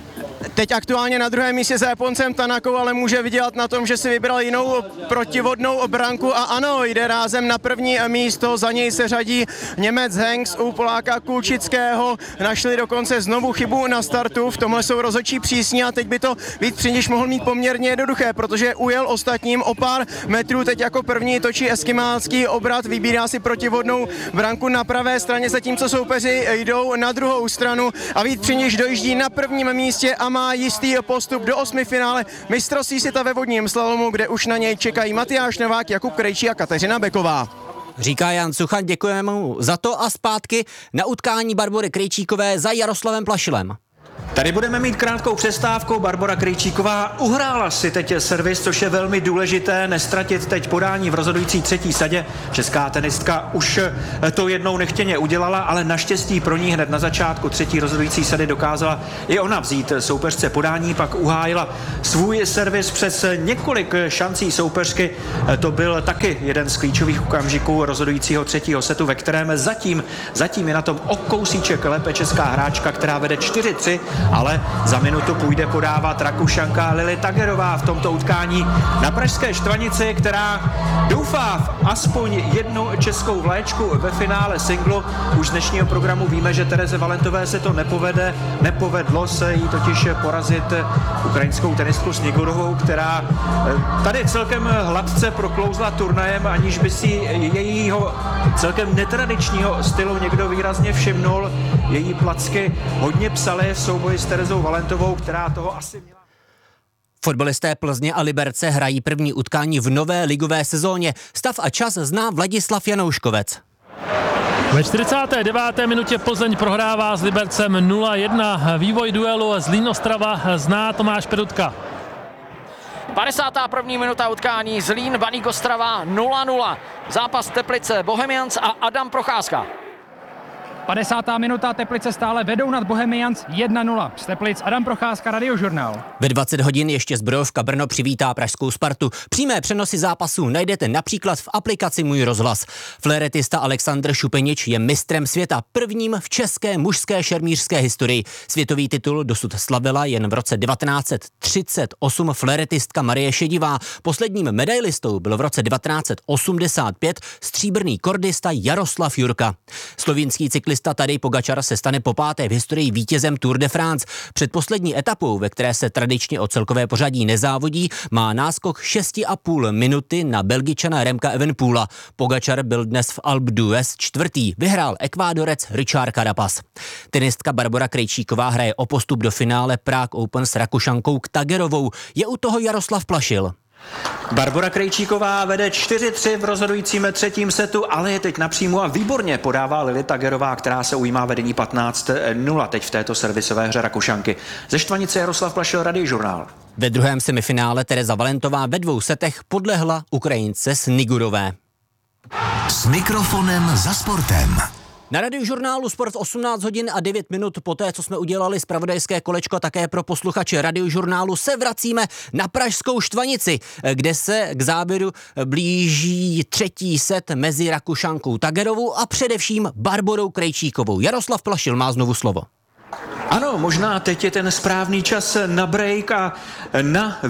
teď aktuálně na druhém místě za Japoncem Tanakou, ale může vydělat na tom, že si vybral jinou protivodnou branku a ano, jde rázem na první místo, za něj se řadí Němec Hengs u Poláka Kulčického, našli dokonce znovu chybu na startu, v tomhle jsou rozhodčí přísní a teď by to Vít Přiniš mohl mít poměrně jednoduché, protože ujel ostatním o pár metrů, teď jako první točí eskimálský obrat, vybírá si protivodnou branku na pravé straně, zatímco soupeři jdou na druhou stranu a Vít Přiniš dojíždí na prvním místě a má jistý postup do 8. finále mistrovství světa ve vodním slalomu, kde už na něj čekají Matyáš Novák, Jakub Krejčí a Kateřina Beková. Říká Jan Suchaň, děkujeme mu za to a zpátky na utkání Barbory Krejčíkové za Jaroslavem Plašilem. Tady budeme mít krátkou přestávku. Barbora Krejčíková uhrála si teď servis, což je velmi důležité, nestratit teď podání v rozhodující třetí sadě. Česká tenistka už to jednou nechtěně udělala, ale naštěstí pro ní hned na začátku třetí rozhodující sady dokázala i ona vzít soupeřce podání, pak uhájila svůj servis přes několik šancí soupeřky. To byl taky jeden z klíčových okamžiků rozhodujícího třetího setu, ve kterém zatím je na tom o kousíček lépe česká hráčka, která vede 4-3, ale za minutu půjde podávat Rakušanka Lily Tagerová v tomto utkání na pražské Štvanici, která doufá v aspoň jednu českou vléčku ve finále singlu. Už z dnešního programu víme, že Tereze Valentové se to nepovedlo se jí totiž porazit ukrajinskou tenistku Snigorovou, která tady celkem hladce proklouzla turnajem, aniž by si jejího celkem netradičního stylu někdo výrazně všimnul. Její placky hodně psaly v souboji s Terezou Valentovou, která toho asi měla. Fotbalisté Plzně a Liberce hrají první utkání v nové ligové sezóně. Stav a čas zná Vladislav Janouškovec. Ve 49. minutě Plzeň prohrává s Libercem 0-1. Vývoj duelu Zlín-Ostrava zná Tomáš Perutka. 51. minuta utkání Zlín-Baník Ostrava 0-0. Zápas Teplice Bohemians a Adam Procházka. 50. minuta, Teplice stále vedou nad Bohemians 1-0. Z Teplic Adam Procházka, Radiožurnál. Ve 20 hodin ještě Zbrojovka Brno přivítá pražskou Spartu. Přímé přenosy zápasů najdete například v aplikaci Můj rozhlas. Fléretista Alexandr Šupenič je mistrem světa, prvním v české mužské šermířské historii. Světový titul dosud slavila jen v roce 1938 fléretistka Marie Šedivá. Posledním medailistou byl v roce 1985 stříbrný kordista Jaroslav Jurka. Slovinský cyklista Tadej Pogačar se stane popáté v historii vítězem Tour de France. Před poslední etapou, ve které se tradičně o celkové pořadí nezávodí, má náskok 6,5 minuty na Belgičana Remka Evenepoela. Pogačar byl dnes v Alpe d'Huez čtvrtý, vyhrál Ekvádorec Richard Carapaz. Tenistka Barbora Krejčíková hraje o postup do finále Prague Open s Rakušankou Tagerovou. Je u toho Jaroslav Plašil. Barbora Krejčíková vede 4-3 v rozhodujícím třetím setu, ale je teď napřímo a výborně podává Lily Tagerová, která se ujímá vedení 15-0 teď v této servisové hře Rakušanky. Ze Štvanice Jaroslav Plašil, Radiožurnál. Ve druhém semifinále Tereza Valentová ve 2 setech podlehla Ukrajince Snigurové. S mikrofonem za sportem. Na Radiožurnálu Sport v 18 hodin a 9 minut poté, co jsme udělali zpravodajské kolečko také pro posluchače Radiožurnálu, se vracíme na pražskou Štvanici, kde se k záběru blíží třetí set mezi Rakušankou Tagerovou a především Barborou Krejčíkovou. Jaroslav Plašil má znovu slovo. Ano, možná teď je ten správný čas na break a na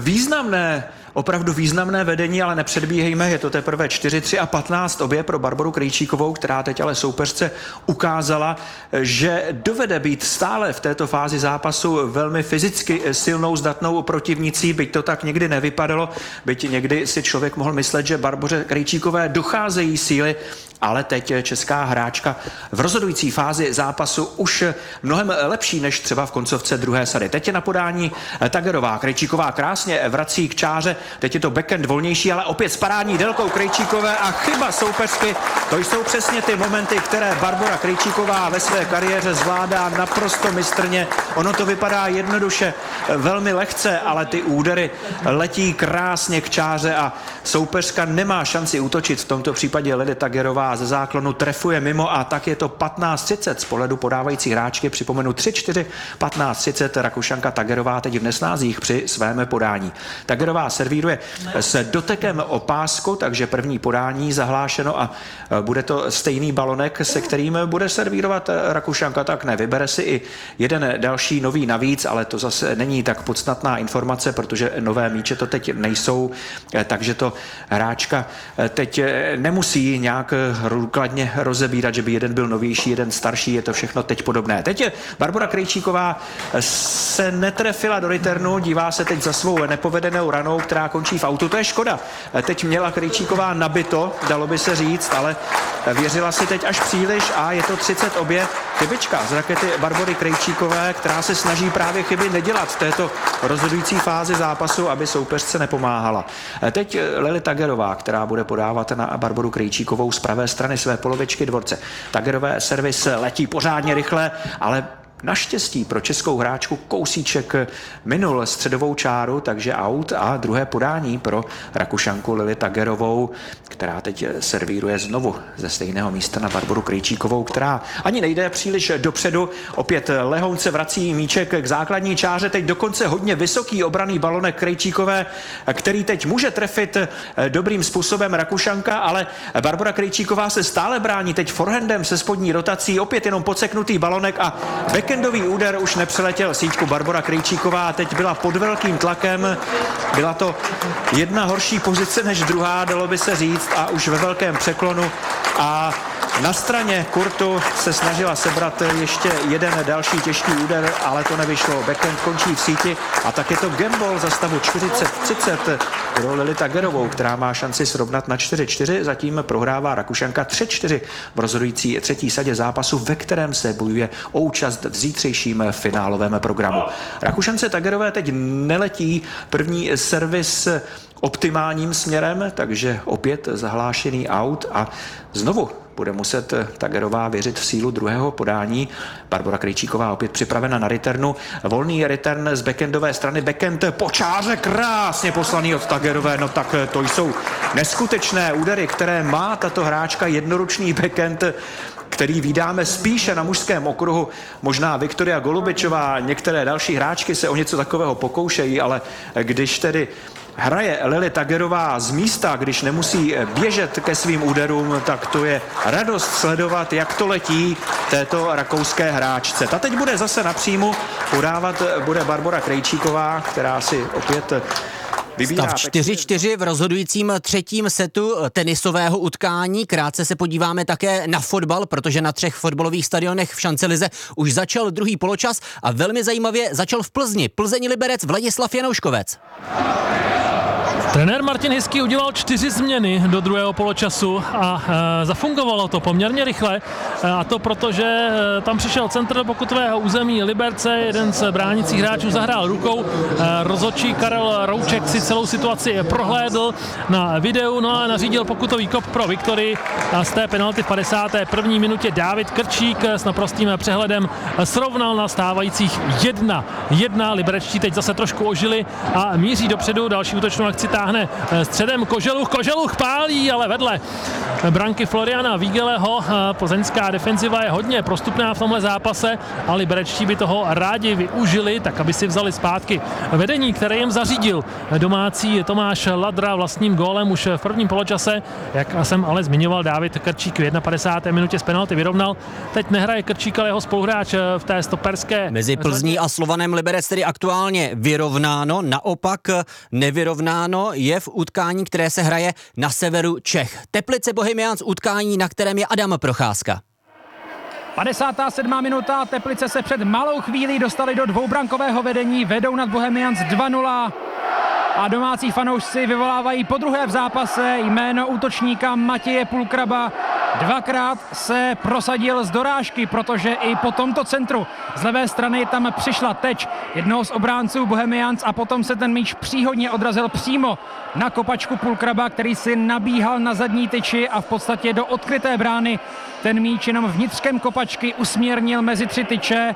opravdu významné vedení, ale nepředbíhejme, je to teprve 4-3 a 15 obě pro Barboru Krejčíkovou, která teď ale soupeřce ukázala, že dovede být stále v této fázi zápasu velmi fyzicky silnou, zdatnou protivnicí, byť to tak někdy nevypadalo, byť někdy si člověk mohl myslet, že Barboře Krejčíkové docházejí síly, ale teď česká hráčka v rozhodující fázi zápasu už mnohem lepší než třeba v koncovce druhé sady. Teď je na podání Tagerová. Krejčíková krásně vrací k čáře, teď je to backhand volnější, ale opět s parádní délkou Krejčíkové a chyba soupeřky. To jsou přesně ty momenty, které Barbora Krejčíková ve své kariéře zvládá naprosto mistrně. Ono to vypadá jednoduše, velmi lehce, ale ty údery letí krásně k čáře a soupeřka nemá šanci útočit. V tomto případě Lily Tagerová Tagerová ze záklonu trefuje mimo a tak je to 15:30 z pohledu podávající hráčky. Připomenu 3-4, 15:30 Rakušanka Tagerová teď v nesnázích při svém podání. Tagerová servíruje s dotekem o pásku, takže první podání zahlášeno a bude to stejný balonek, se kterým bude servírovat Rakušanka, tak ne, vybere si i jeden další nový navíc, ale to zase není tak podstatná informace, protože nové míče to teď nejsou, takže to hráčka teď nemusí nějak důkladně rozebírat, že by jeden byl novější, jeden starší, je to všechno teď podobné. Teď je Barbora Krejčíková se netrefila do returnu, dívá se teď za svou nepovedenou ranou, která končí v autu, to je škoda. Teď měla Krejčíková nabito, dalo by se říct, ale věřila si teď až příliš a je to 30 obě. Chybička z rakety Barbory Krejčíkové, která se snaží právě chyby nedělat v této rozhodující fázi zápasu, aby soupeřce nepomáhala. Teď Lily Tagerová, která bude podávat na Barboru Krejčíkovou z pravé strany své polovičky dvorce. Tagerové servis letí pořádně rychle, ale naštěstí pro českou hráčku kousíček minul středovou čáru, takže out a druhé podání pro Rakušanku Lily Tagerovou, která teď servíruje znovu ze stejného místa na Barboru Krejčíkovou, která ani nejde příliš dopředu. Opět lehounce vrací míček k základní čáře, teď dokonce hodně vysoký obranný balonek Krejčíkové, který teď může trefit dobrým způsobem Rakušanka, ale Barbora Krejčíková se stále brání teď forehandem se spodní rotací, opět jenom podseknutý balonek a backendový úder už nepřeletěl síťku Barbora Krejčíková a teď byla pod velkým tlakem. Byla to jedna horší pozice než druhá, dalo by se říct, a už ve velkém překlonu. A na straně kurtu se snažila sebrat ještě jeden další těžký úder, ale to nevyšlo. Backhand končí v síti a tak je to gamble za stavu 40-30 pro Lily Tagerovou, která má šanci srovnat na 4-4. Zatím prohrává Rakušanka 3-4 v rozhodující třetí sadě zápasu, ve kterém se bojuje o účast v zítřejším finálovém programu. Rakušance Tagerové teď neletí první servis optimálním směrem, takže opět zahlášený out a znovu bude muset Tagerová věřit v sílu druhého podání. Barbora Krejčíková opět připravena na returnu. Volný return z backendové strany. Backhand po čáře krásně poslaný od Tagerové. No tak to jsou neskutečné údery, které má tato hráčka. Jednoručný backhand, který vídáme spíše na mužském okruhu. Možná Viktoria Golubičová, některé další hráčky se o něco takového pokoušejí, ale když tedy hraje Lily Tagerová z místa, když nemusí běžet ke svým úderům, tak to je radost sledovat, jak to letí této rakouské hráčce. Ta teď bude zase na příjmu, podávat bude Barbora Krejčíková, která si opět Stav 4-4 v rozhodujícím třetím setu tenisového utkání. Krátce se podíváme také na fotbal, protože na 3 fotbalových stadionech v Šancelize už začal druhý poločas a velmi zajímavě začal v Plzni. Plzeň-Liberec Vladislav Janouškovec. Trenér Martin Hiský udělal 4 změny do druhého poločasu a zafungovalo to poměrně rychle, a to proto, že tam přišel centr do pokutového území Liberce, jeden z bránících hráčů zahrál rukou, rozhodčí Karel Rouček si celou situaci prohlédl na videu, no a nařídil pokutový kop pro Viktorii a z té penalty v 51. minutě Dávid Krčík s naprostým přehledem srovnal na stávajících 1-1. Liberečtí teď zase trošku ožili a míří dopředu, další útočnou akci táhne středem Koželuch pálí, ale vedle branky Floriana Vígeleho. Plzeňská defenziva je hodně prostupná v tomhle zápase a liberečtí by toho rádi využili, tak aby si vzali zpátky vedení, které jim zařídil domácí Tomáš Ladra vlastním gólem už v prvním poločase. Jak jsem ale zmiňoval, Dávid Krčík v 51. minutě z penalty vyrovnal. Teď nehraje Krčík, ale jeho spoluhráč v té stoperské. Mezi Plzní a Slovanem Liberec tedy aktuálně vyrovnáno, naopak nevyrovnáno je v utkání, které se hraje na severu Čech. Teplice Bohemians, utkání, na kterém je Adam Procházka. 57. minuta, Teplice se před malou chvílí dostali do dvoubrankového vedení, vedou nad Bohemians 2-0 a domácí fanoušci vyvolávají podruhé v zápase jméno útočníka Matěje Pulkraba. Dvakrát se prosadil z dorážky, protože i po tomto centru z levé strany tam přišla teč jednoho z obránců Bohemians a potom se ten míč příhodně odrazil přímo na kopačku Pulkraba, který si nabíhal na zadní tyči a v podstatě do odkryté brány ten míč jenom vnitřkem kopačky usměrnil mezi 3 tyče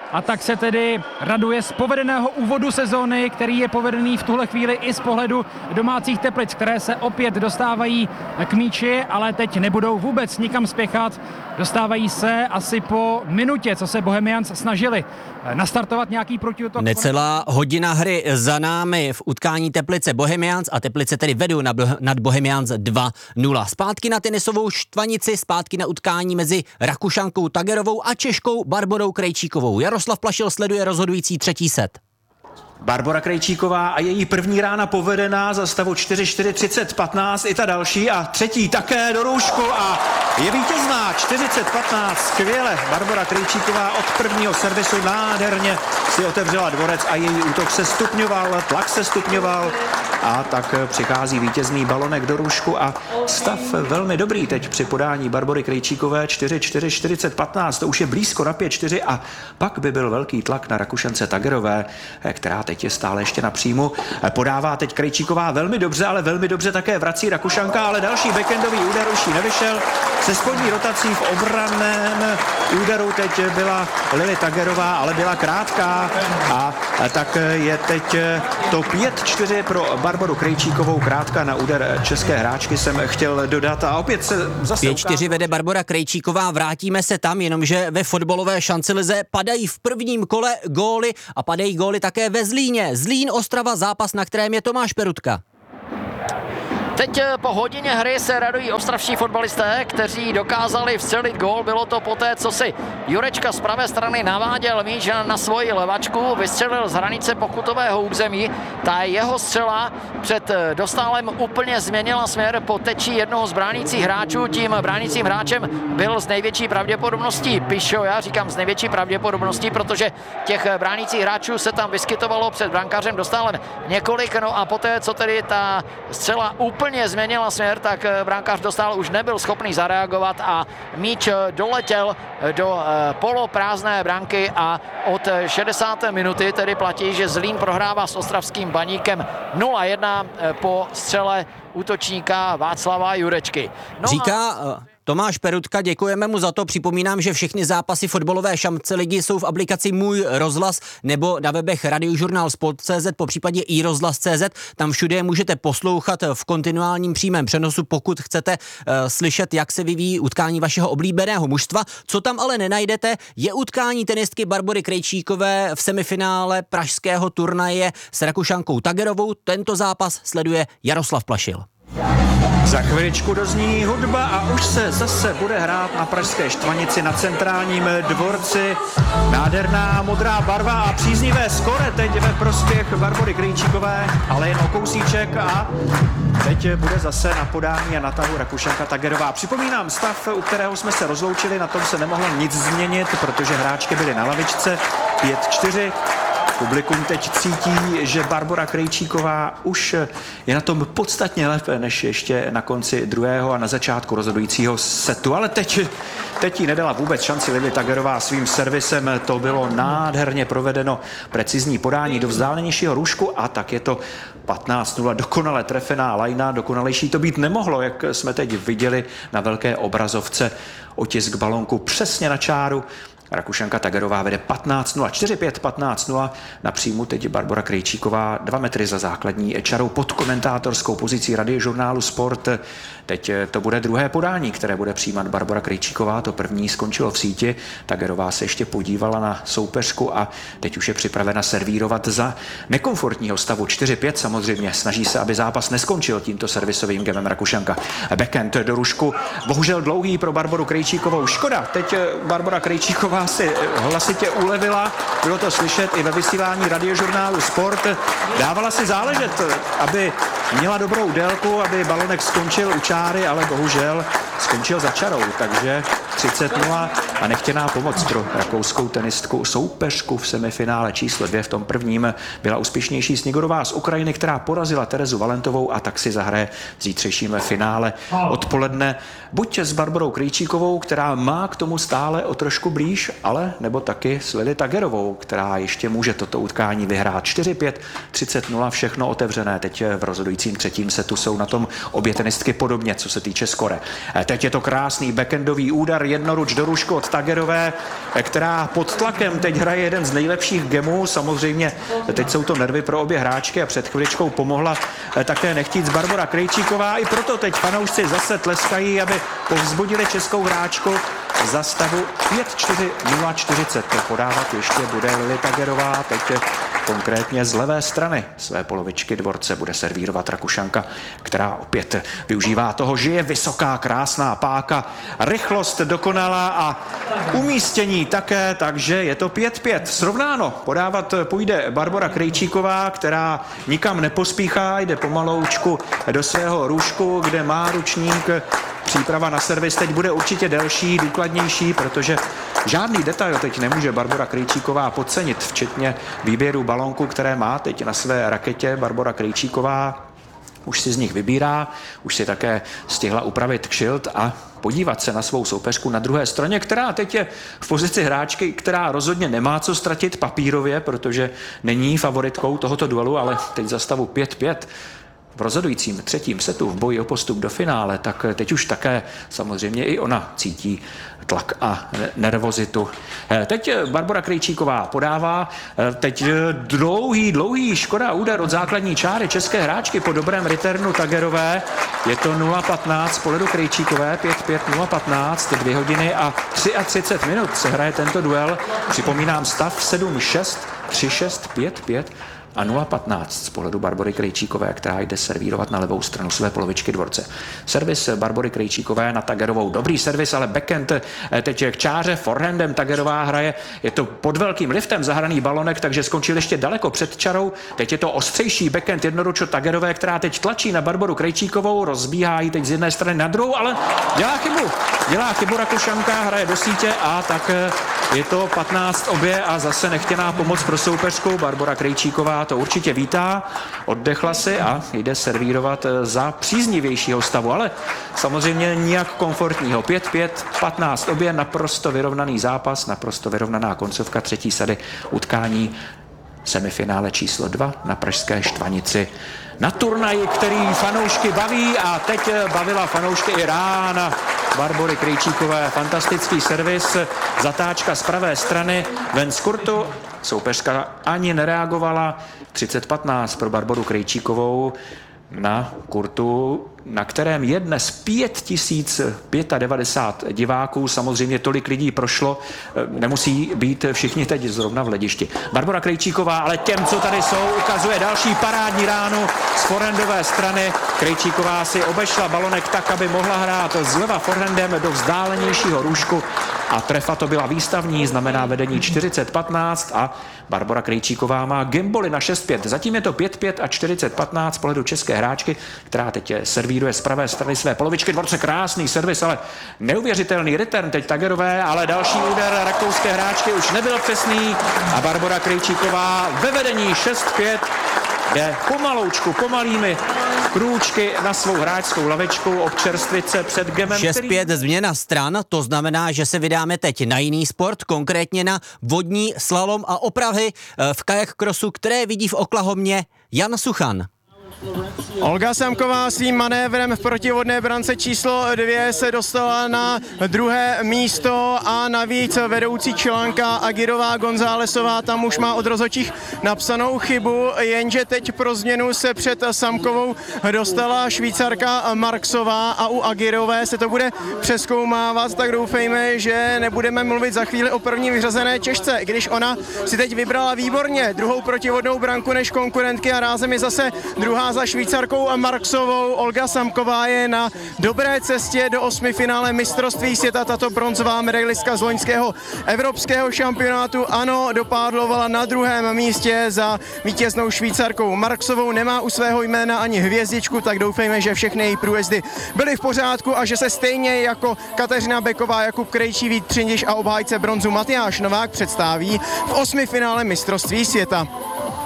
a tak se tedy raduje z povedeného úvodu sezóny, který je povedený v tuhle chvíli i z pohledu domácích Teplic, které se opět dostávají k míči, ale teď nebudou vůbec nikam spěchat. Dostávají se asi po minutě, co se Bohemians snažili nastartovat nějaký protiútok. Necelá hodina hry za námi v utkání Teplice Bohemians a Teplice tedy vedou nad Bohemians 2-0. Zpátky na tenisovou štvanici, zpátky na utkání mezi Rakušankou Tagerovou a Češkou Barborou Krejčíkovou. Jaroslav Plašil sleduje rozhodující třetí set. Barbora Krejčíková a její první rána povedená za stavu 4-4-30-15, i ta další a třetí také do růžku a je vítězná 40-15, skvěle. Barbora Krejčíková od prvního servisu nádherně si otevřela dvorec a její útok se stupňoval, tlak se stupňoval a tak přichází vítězný balonek do růžku a stav velmi dobrý teď při podání Barbory Krejčíkové 4-4-40-15, to už je blízko na 5-4 a pak by byl velký tlak na Rakušance Tagerové, která teď je stále ještě na příjmu. Podává teď Krejčíková velmi dobře, ale velmi dobře také vrací Rakušanka, ale další backendový úder už jí nevyšel. Se spodní rotací v obranném úderu teď byla Lily Tagerová, ale byla krátká a tak je teď to 5-4 pro Barboru Krejčíkovou, krátká na úder české hráčky jsem chtěl dodat a opět se zase 5-4 vede Barbora Krejčíková, vrátíme se tam, jenomže ve fotbalové šancelize padají v prvním kole góly a padají góly také ve Zlíně. Zlín Ostrava, zápas, na kterém je Tomáš Perutka. Teď po hodině hry se radují ostravští fotbalisté, kteří dokázali vstřelit gól. Bylo to poté, co si Jurečka z pravé strany naváděl míč na svoji levačku, vystřelil z hranice pokutového území. Ta jeho střela před Dostálem úplně změnila směr po teči jednoho z bránících hráčů. Tím bránícím hráčem byl z největší pravděpodobností Pišo. Já říkám z největší pravděpodobností, protože těch bránících hráčů se tam vyskytovalo před brankářem Dostálem několik. No a poté, co tedy ta střela úplně změnila směr, tak brankář Dostál už nebyl schopný zareagovat a míč doletěl do poloprázdné branky a od 60. minuty tedy platí, že Zlín prohrává s ostravským Baníkem 0-1 po střele útočníka Václava Jurečky. No Říká Tomáš Perutka, děkujeme mu za to. Připomínám, že všechny zápasy fotbalové šance-ligy jsou v aplikaci Můj rozhlas nebo na webech Radiožurnál Sport.cz, popřípadě i rozhlas.cz. Tam všude můžete poslouchat v kontinuálním přímém přenosu, pokud chcete slyšet, jak se vyvíjí utkání vašeho oblíbeného mužstva. Co tam ale nenajdete, je utkání tenistky Barbory Krejčíkové v semifinále pražského turnaje s Rakušankou Tagerovou. Tento zápas sleduje Jaroslav Plašil. Za chviličku dozní hudba a už se zase bude hrát na pražské štvanici na centrálním dvorci. Nádherná modrá barva a příznivé skore teď ve prospěch Barbory Krejčíkové, ale jen o kousíček a teď bude zase na podání a na tahu Rakušanka Tagerová. Připomínám stav, u kterého jsme se rozloučili, na tom se nemohlo nic změnit, protože hráčky byly na lavičce 5-4. Publikum teď cítí, že Barbora Krejčíková už je na tom podstatně lépe než ještě na konci druhého a na začátku rozhodujícího setu. Ale teď jí nedala vůbec šanci Lily Tagerová svým servisem. To bylo nádherně provedeno, precizní podání do vzdálenějšího růžku a tak je to 15-0. Dokonale trefená lajna, dokonalejší to být nemohlo, jak jsme teď viděli na velké obrazovce. Otisk balonku přesně na čáru. Rakušanka Tagerová vede 15-0, 4-5, 15-0. Na příjmu teď Barbora Krejčíková 2 metry za základní čarou pod komentátorskou pozicí Radiožurnálu Sport. Teď to bude druhé podání, které bude přijímat Barbora Krejčíková. To první skončilo v síti. Tagerová se ještě podívala na soupeřku a teď už je připravena servírovat za nekomfortního stavu 4-5. Samozřejmě snaží se, aby zápas neskončil tímto servisovým gemem Rakušanka. Backhand do růžku, bohužel dlouhý pro Barboru Krejčíkovou. Škoda, teď Barbora Krejčíková si hlasitě ulevila, bylo to slyšet i ve vysílání Radiožurnálu Sport. Dávala si záležet, aby měla dobrou délku, aby balonek skončil u čáry, ale bohužel skončil za čarou, takže 30-0 a nechtěná pomoc pro rakouskou tenistku. Soupeřku v semifinále číslo 2 v tom prvním byla úspěšnější Snigorová z Ukrajiny, která porazila Terezu Valentovou a tak si zahraje v zítřejším finále odpoledne. Buď s Barborou Krejčíkovou, která má k tomu stále o trošku blíž, ale nebo taky s Lily Tagerovou, která ještě může toto utkání vyhrát. 4-5, 30-0, všechno otevřené. Teď v rozhodujícím třetím setu jsou na tom obě tenistky podobně, co se týče skore. Teď je to krásný backendový úder, jednoruč do růžku od Tagerové, která pod tlakem teď hraje jeden z nejlepších gemů. Samozřejmě teď jsou to nervy pro obě hráčky a před chviličkou pomohla také nechtíc Barbora Krejčíková. I proto teď fanoušci zase tleskají, aby povzbudili českou hráčku. Za stavu 5-4-0-40 to podávat ještě bude Lily Tagerová, teď konkrétně z levé strany své polovičky dvorce bude servírovat Rakušanka, která opět využívá toho, že je vysoká, krásná páka, rychlost dokonalá a umístění také, takže je to 5-5. Srovnáno podávat půjde Barbora Krejčíková, která nikam nepospíchá, jde pomaloučku do svého růžku, kde má ručník. Příprava na servis teď bude určitě delší, důkladnější, protože žádný detail teď nemůže Barbora Krejčíková podcenit, včetně výběru balonku, které má teď na své raketě. Barbora Krejčíková už si z nich vybírá, už si také stihla upravit kšilt a podívat se na svou soupeřku na druhé straně, která teď je v pozici hráčky, která rozhodně nemá co ztratit papírově, protože není favoritkou tohoto duelu, ale teď za stavu 5-5 v rozhodujícím třetím setu v boji o postup do finále, tak teď už také samozřejmě i ona cítí tlak a nervozitu. Teď Barbora Krejčíková podává, teď dlouhý Škoda úder od základní čáry české hráčky po dobrém returnu Tagerové. Je to 0-15 po ledu Krejčíkové, 5-5, 0-15, 2 hodiny a 33 minut se hraje tento duel. Připomínám stav 7-6, 3-6, 5-5 a 0-15 z pohledu Barbory Krejčíkové, která jde servírovat na levou stranu své polovičky dvorce. Servis Barbory Krejčíkové na Tagerovou. Dobrý servis, ale backhand teď k čáře, forehandem Tagerová hraje. Je to pod velkým liftem zahraný balonek, takže skončil ještě daleko před čarou. Teď je to ostřejší backhand jednoruč od Tagerové, která teď tlačí na Barboru Krejčíkovou, rozbíhá ji teď z jedné strany na druhou, ale dělá chybu Rakušanka, hraje do sítě a tak je to 15 obě a zase nechtěná pomoc pro soupeřku. Barbora Krejčíková to určitě vítá, oddechla si a jde servírovat za příznivějšího stavu, ale samozřejmě nijak komfortního. 5-5, 15 obě, naprosto vyrovnaný zápas, naprosto vyrovnaná koncovka třetí sady utkání semifinále číslo 2 na pražské Štvanici. Na turnaji, který fanoušky baví a teď bavila fanoušky i rána Barbory Krejčíkové. Fantastický servis, zatáčka z pravé strany, ven z kurtu. Soupeřka ani nereagovala. 30-15 pro Barboru Krejčíkovou na kurtu, na kterém je dnes 5095 diváků. Samozřejmě tolik lidí prošlo, nemusí být všichni teď zrovna v hledišti. Barbora Krejčíková, ale těm, co tady jsou, ukazuje další parádní ránu z forehandové strany. Krejčíková si obešla balonek tak, aby mohla hrát zleva forehandem do vzdálenějšího růžku a trefa to byla výstavní, znamená vedení 40-15 a Barbora Krejčíková má gimboly na 6-5. Zatím je to 5-5 a 40-15 z pohledu české hráčky, která teď servíruje z pravé strany své polovičky dvorce. Krásný servis, ale neuvěřitelný return teď Tagerové, ale další úder rakouské hráčky už nebyl přesný a Barbora Krejčíková ve vedení 6-5 jde pomaloučku, pomalými krůčky na svou hráčskou lavečku občerstvit se před gemem. 6-5 změna stran, to znamená, že se vydáme teď na jiný sport, konkrétně na vodní slalom a opravy v kajak crossu, které vidí v Oklahomě Jan Suchan. Olga Samková svým manévrem v protivodné brance číslo 2 se dostala na druhé místo a navíc vedoucí článka Agirová Gonzálesová tam už má od rozhodčích napsanou chybu, jenže teď pro změnu se před Samkovou dostala Švýcarka Marksová a u Agirové se to bude přezkoumávat, tak doufejme, že nebudeme mluvit za chvíli o první vyřazené Češce, když ona si teď vybrala výborně druhou protivodnou branku než konkurentky a rázem je zase druhá za Švýcarkou a Marksovou. Olga Samková je na dobré cestě do 8. finále mistrovství světa. Tato bronzová medailistka z loňského evropského šampionátu ano, dopádlovala na druhém místě za vítěznou Švýcarkou Marksovou. Nemá u svého jména ani hvězdičku, tak doufejme, že všechny její průjezdy byly v pořádku a že se stejně jako Kateřina Beková, Jakub Krejčí, Vít Třindiš a obhájce bronzu Matyáš Novák představí v 8. finále mistrovství světa.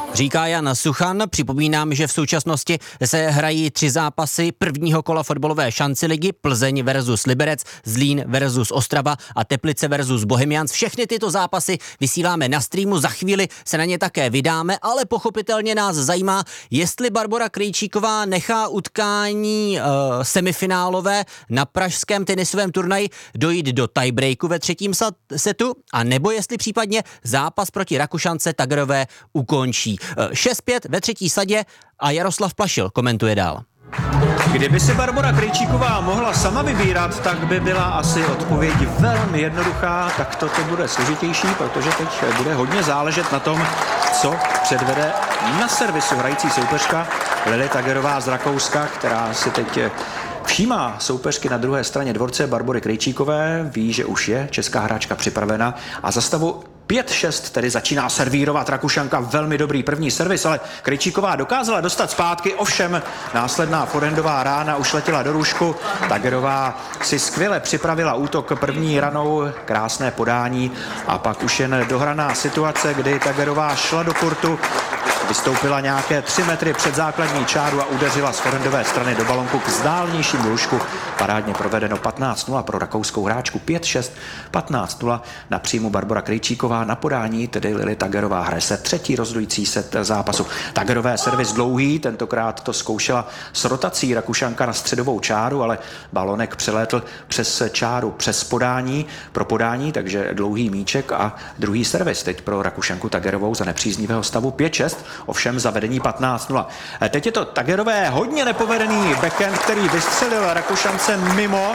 Říká Jan Suchan. Připomínám, že v současnosti se hrají 3 zápasy prvního kola fotbalové šanciligy: Plzeň versus Liberec, Zlín versus Ostrava a Teplice versus Bohemians. Všechny tyto zápasy vysíláme na streamu, za chvíli se na ně také vydáme, ale pochopitelně nás zajímá, jestli Barbora Krejčíková nechá utkání semifinálové na pražském tenisovém turnaji dojít do tiebreaku ve 3. setu, a nebo jestli případně zápas proti Rakušance Tagerové ukončí. 6-5 ve 3. sadě a Jaroslav Plašil komentuje dál. Kdyby si Barbora Krejčíková mohla sama vybírat, tak by byla asi odpověď velmi jednoduchá, tak to bude složitější, protože teď bude hodně záležet na tom, co předvede na servisu hrající soupeřka Lily Tagerová z Rakouska, která si teď všímá soupeřky na druhé straně dvorce Barbory Krejčíkové, ví, že už je česká hráčka připravena a za stavu 5-6 tedy začíná servírovat Rakušanka. Velmi dobrý první servis, ale Krejčíková dokázala dostat zpátky, ovšem následná forehandová rána už letěla do růžku. Tagerová si skvěle připravila útok první ranou, krásné podání a pak už jen dohraná situace, kdy Tagerová šla do kurtu, vystoupila nějaké 3 metry před základní čáru a udeřila z forehandové strany do balonku k zdálnějšímu lůžku. Parádně provedeno. 15-0 pro rakouskou hráčku, 5-6, 15-0 na příjmu Barbora Krejčíková, na podání tedy Lily Tagerová. Hraje se 3. rozhodující set zápasu. Tagerové servis dlouhý, tentokrát to zkoušela s rotací Rakušanka na středovou čáru, ale balonek přelétl přes čáru, přes podání, pro podání, takže dlouhý míček a druhý servis teď pro Rakušanku Tagerovou za nepříznivého stavu 5-6, ovšem za vedení 15-0. Teď je to Tagerové hodně nepovedený backhand, který vystřelil Rakušance mimo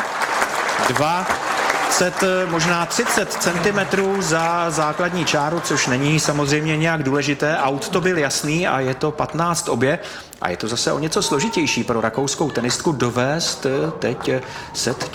20, možná 30 cm za základní čáru, což není samozřejmě nějak důležité. Aut to byl jasný a je to 15 obě. A je to zase o něco složitější pro rakouskou tenistku dovést teď set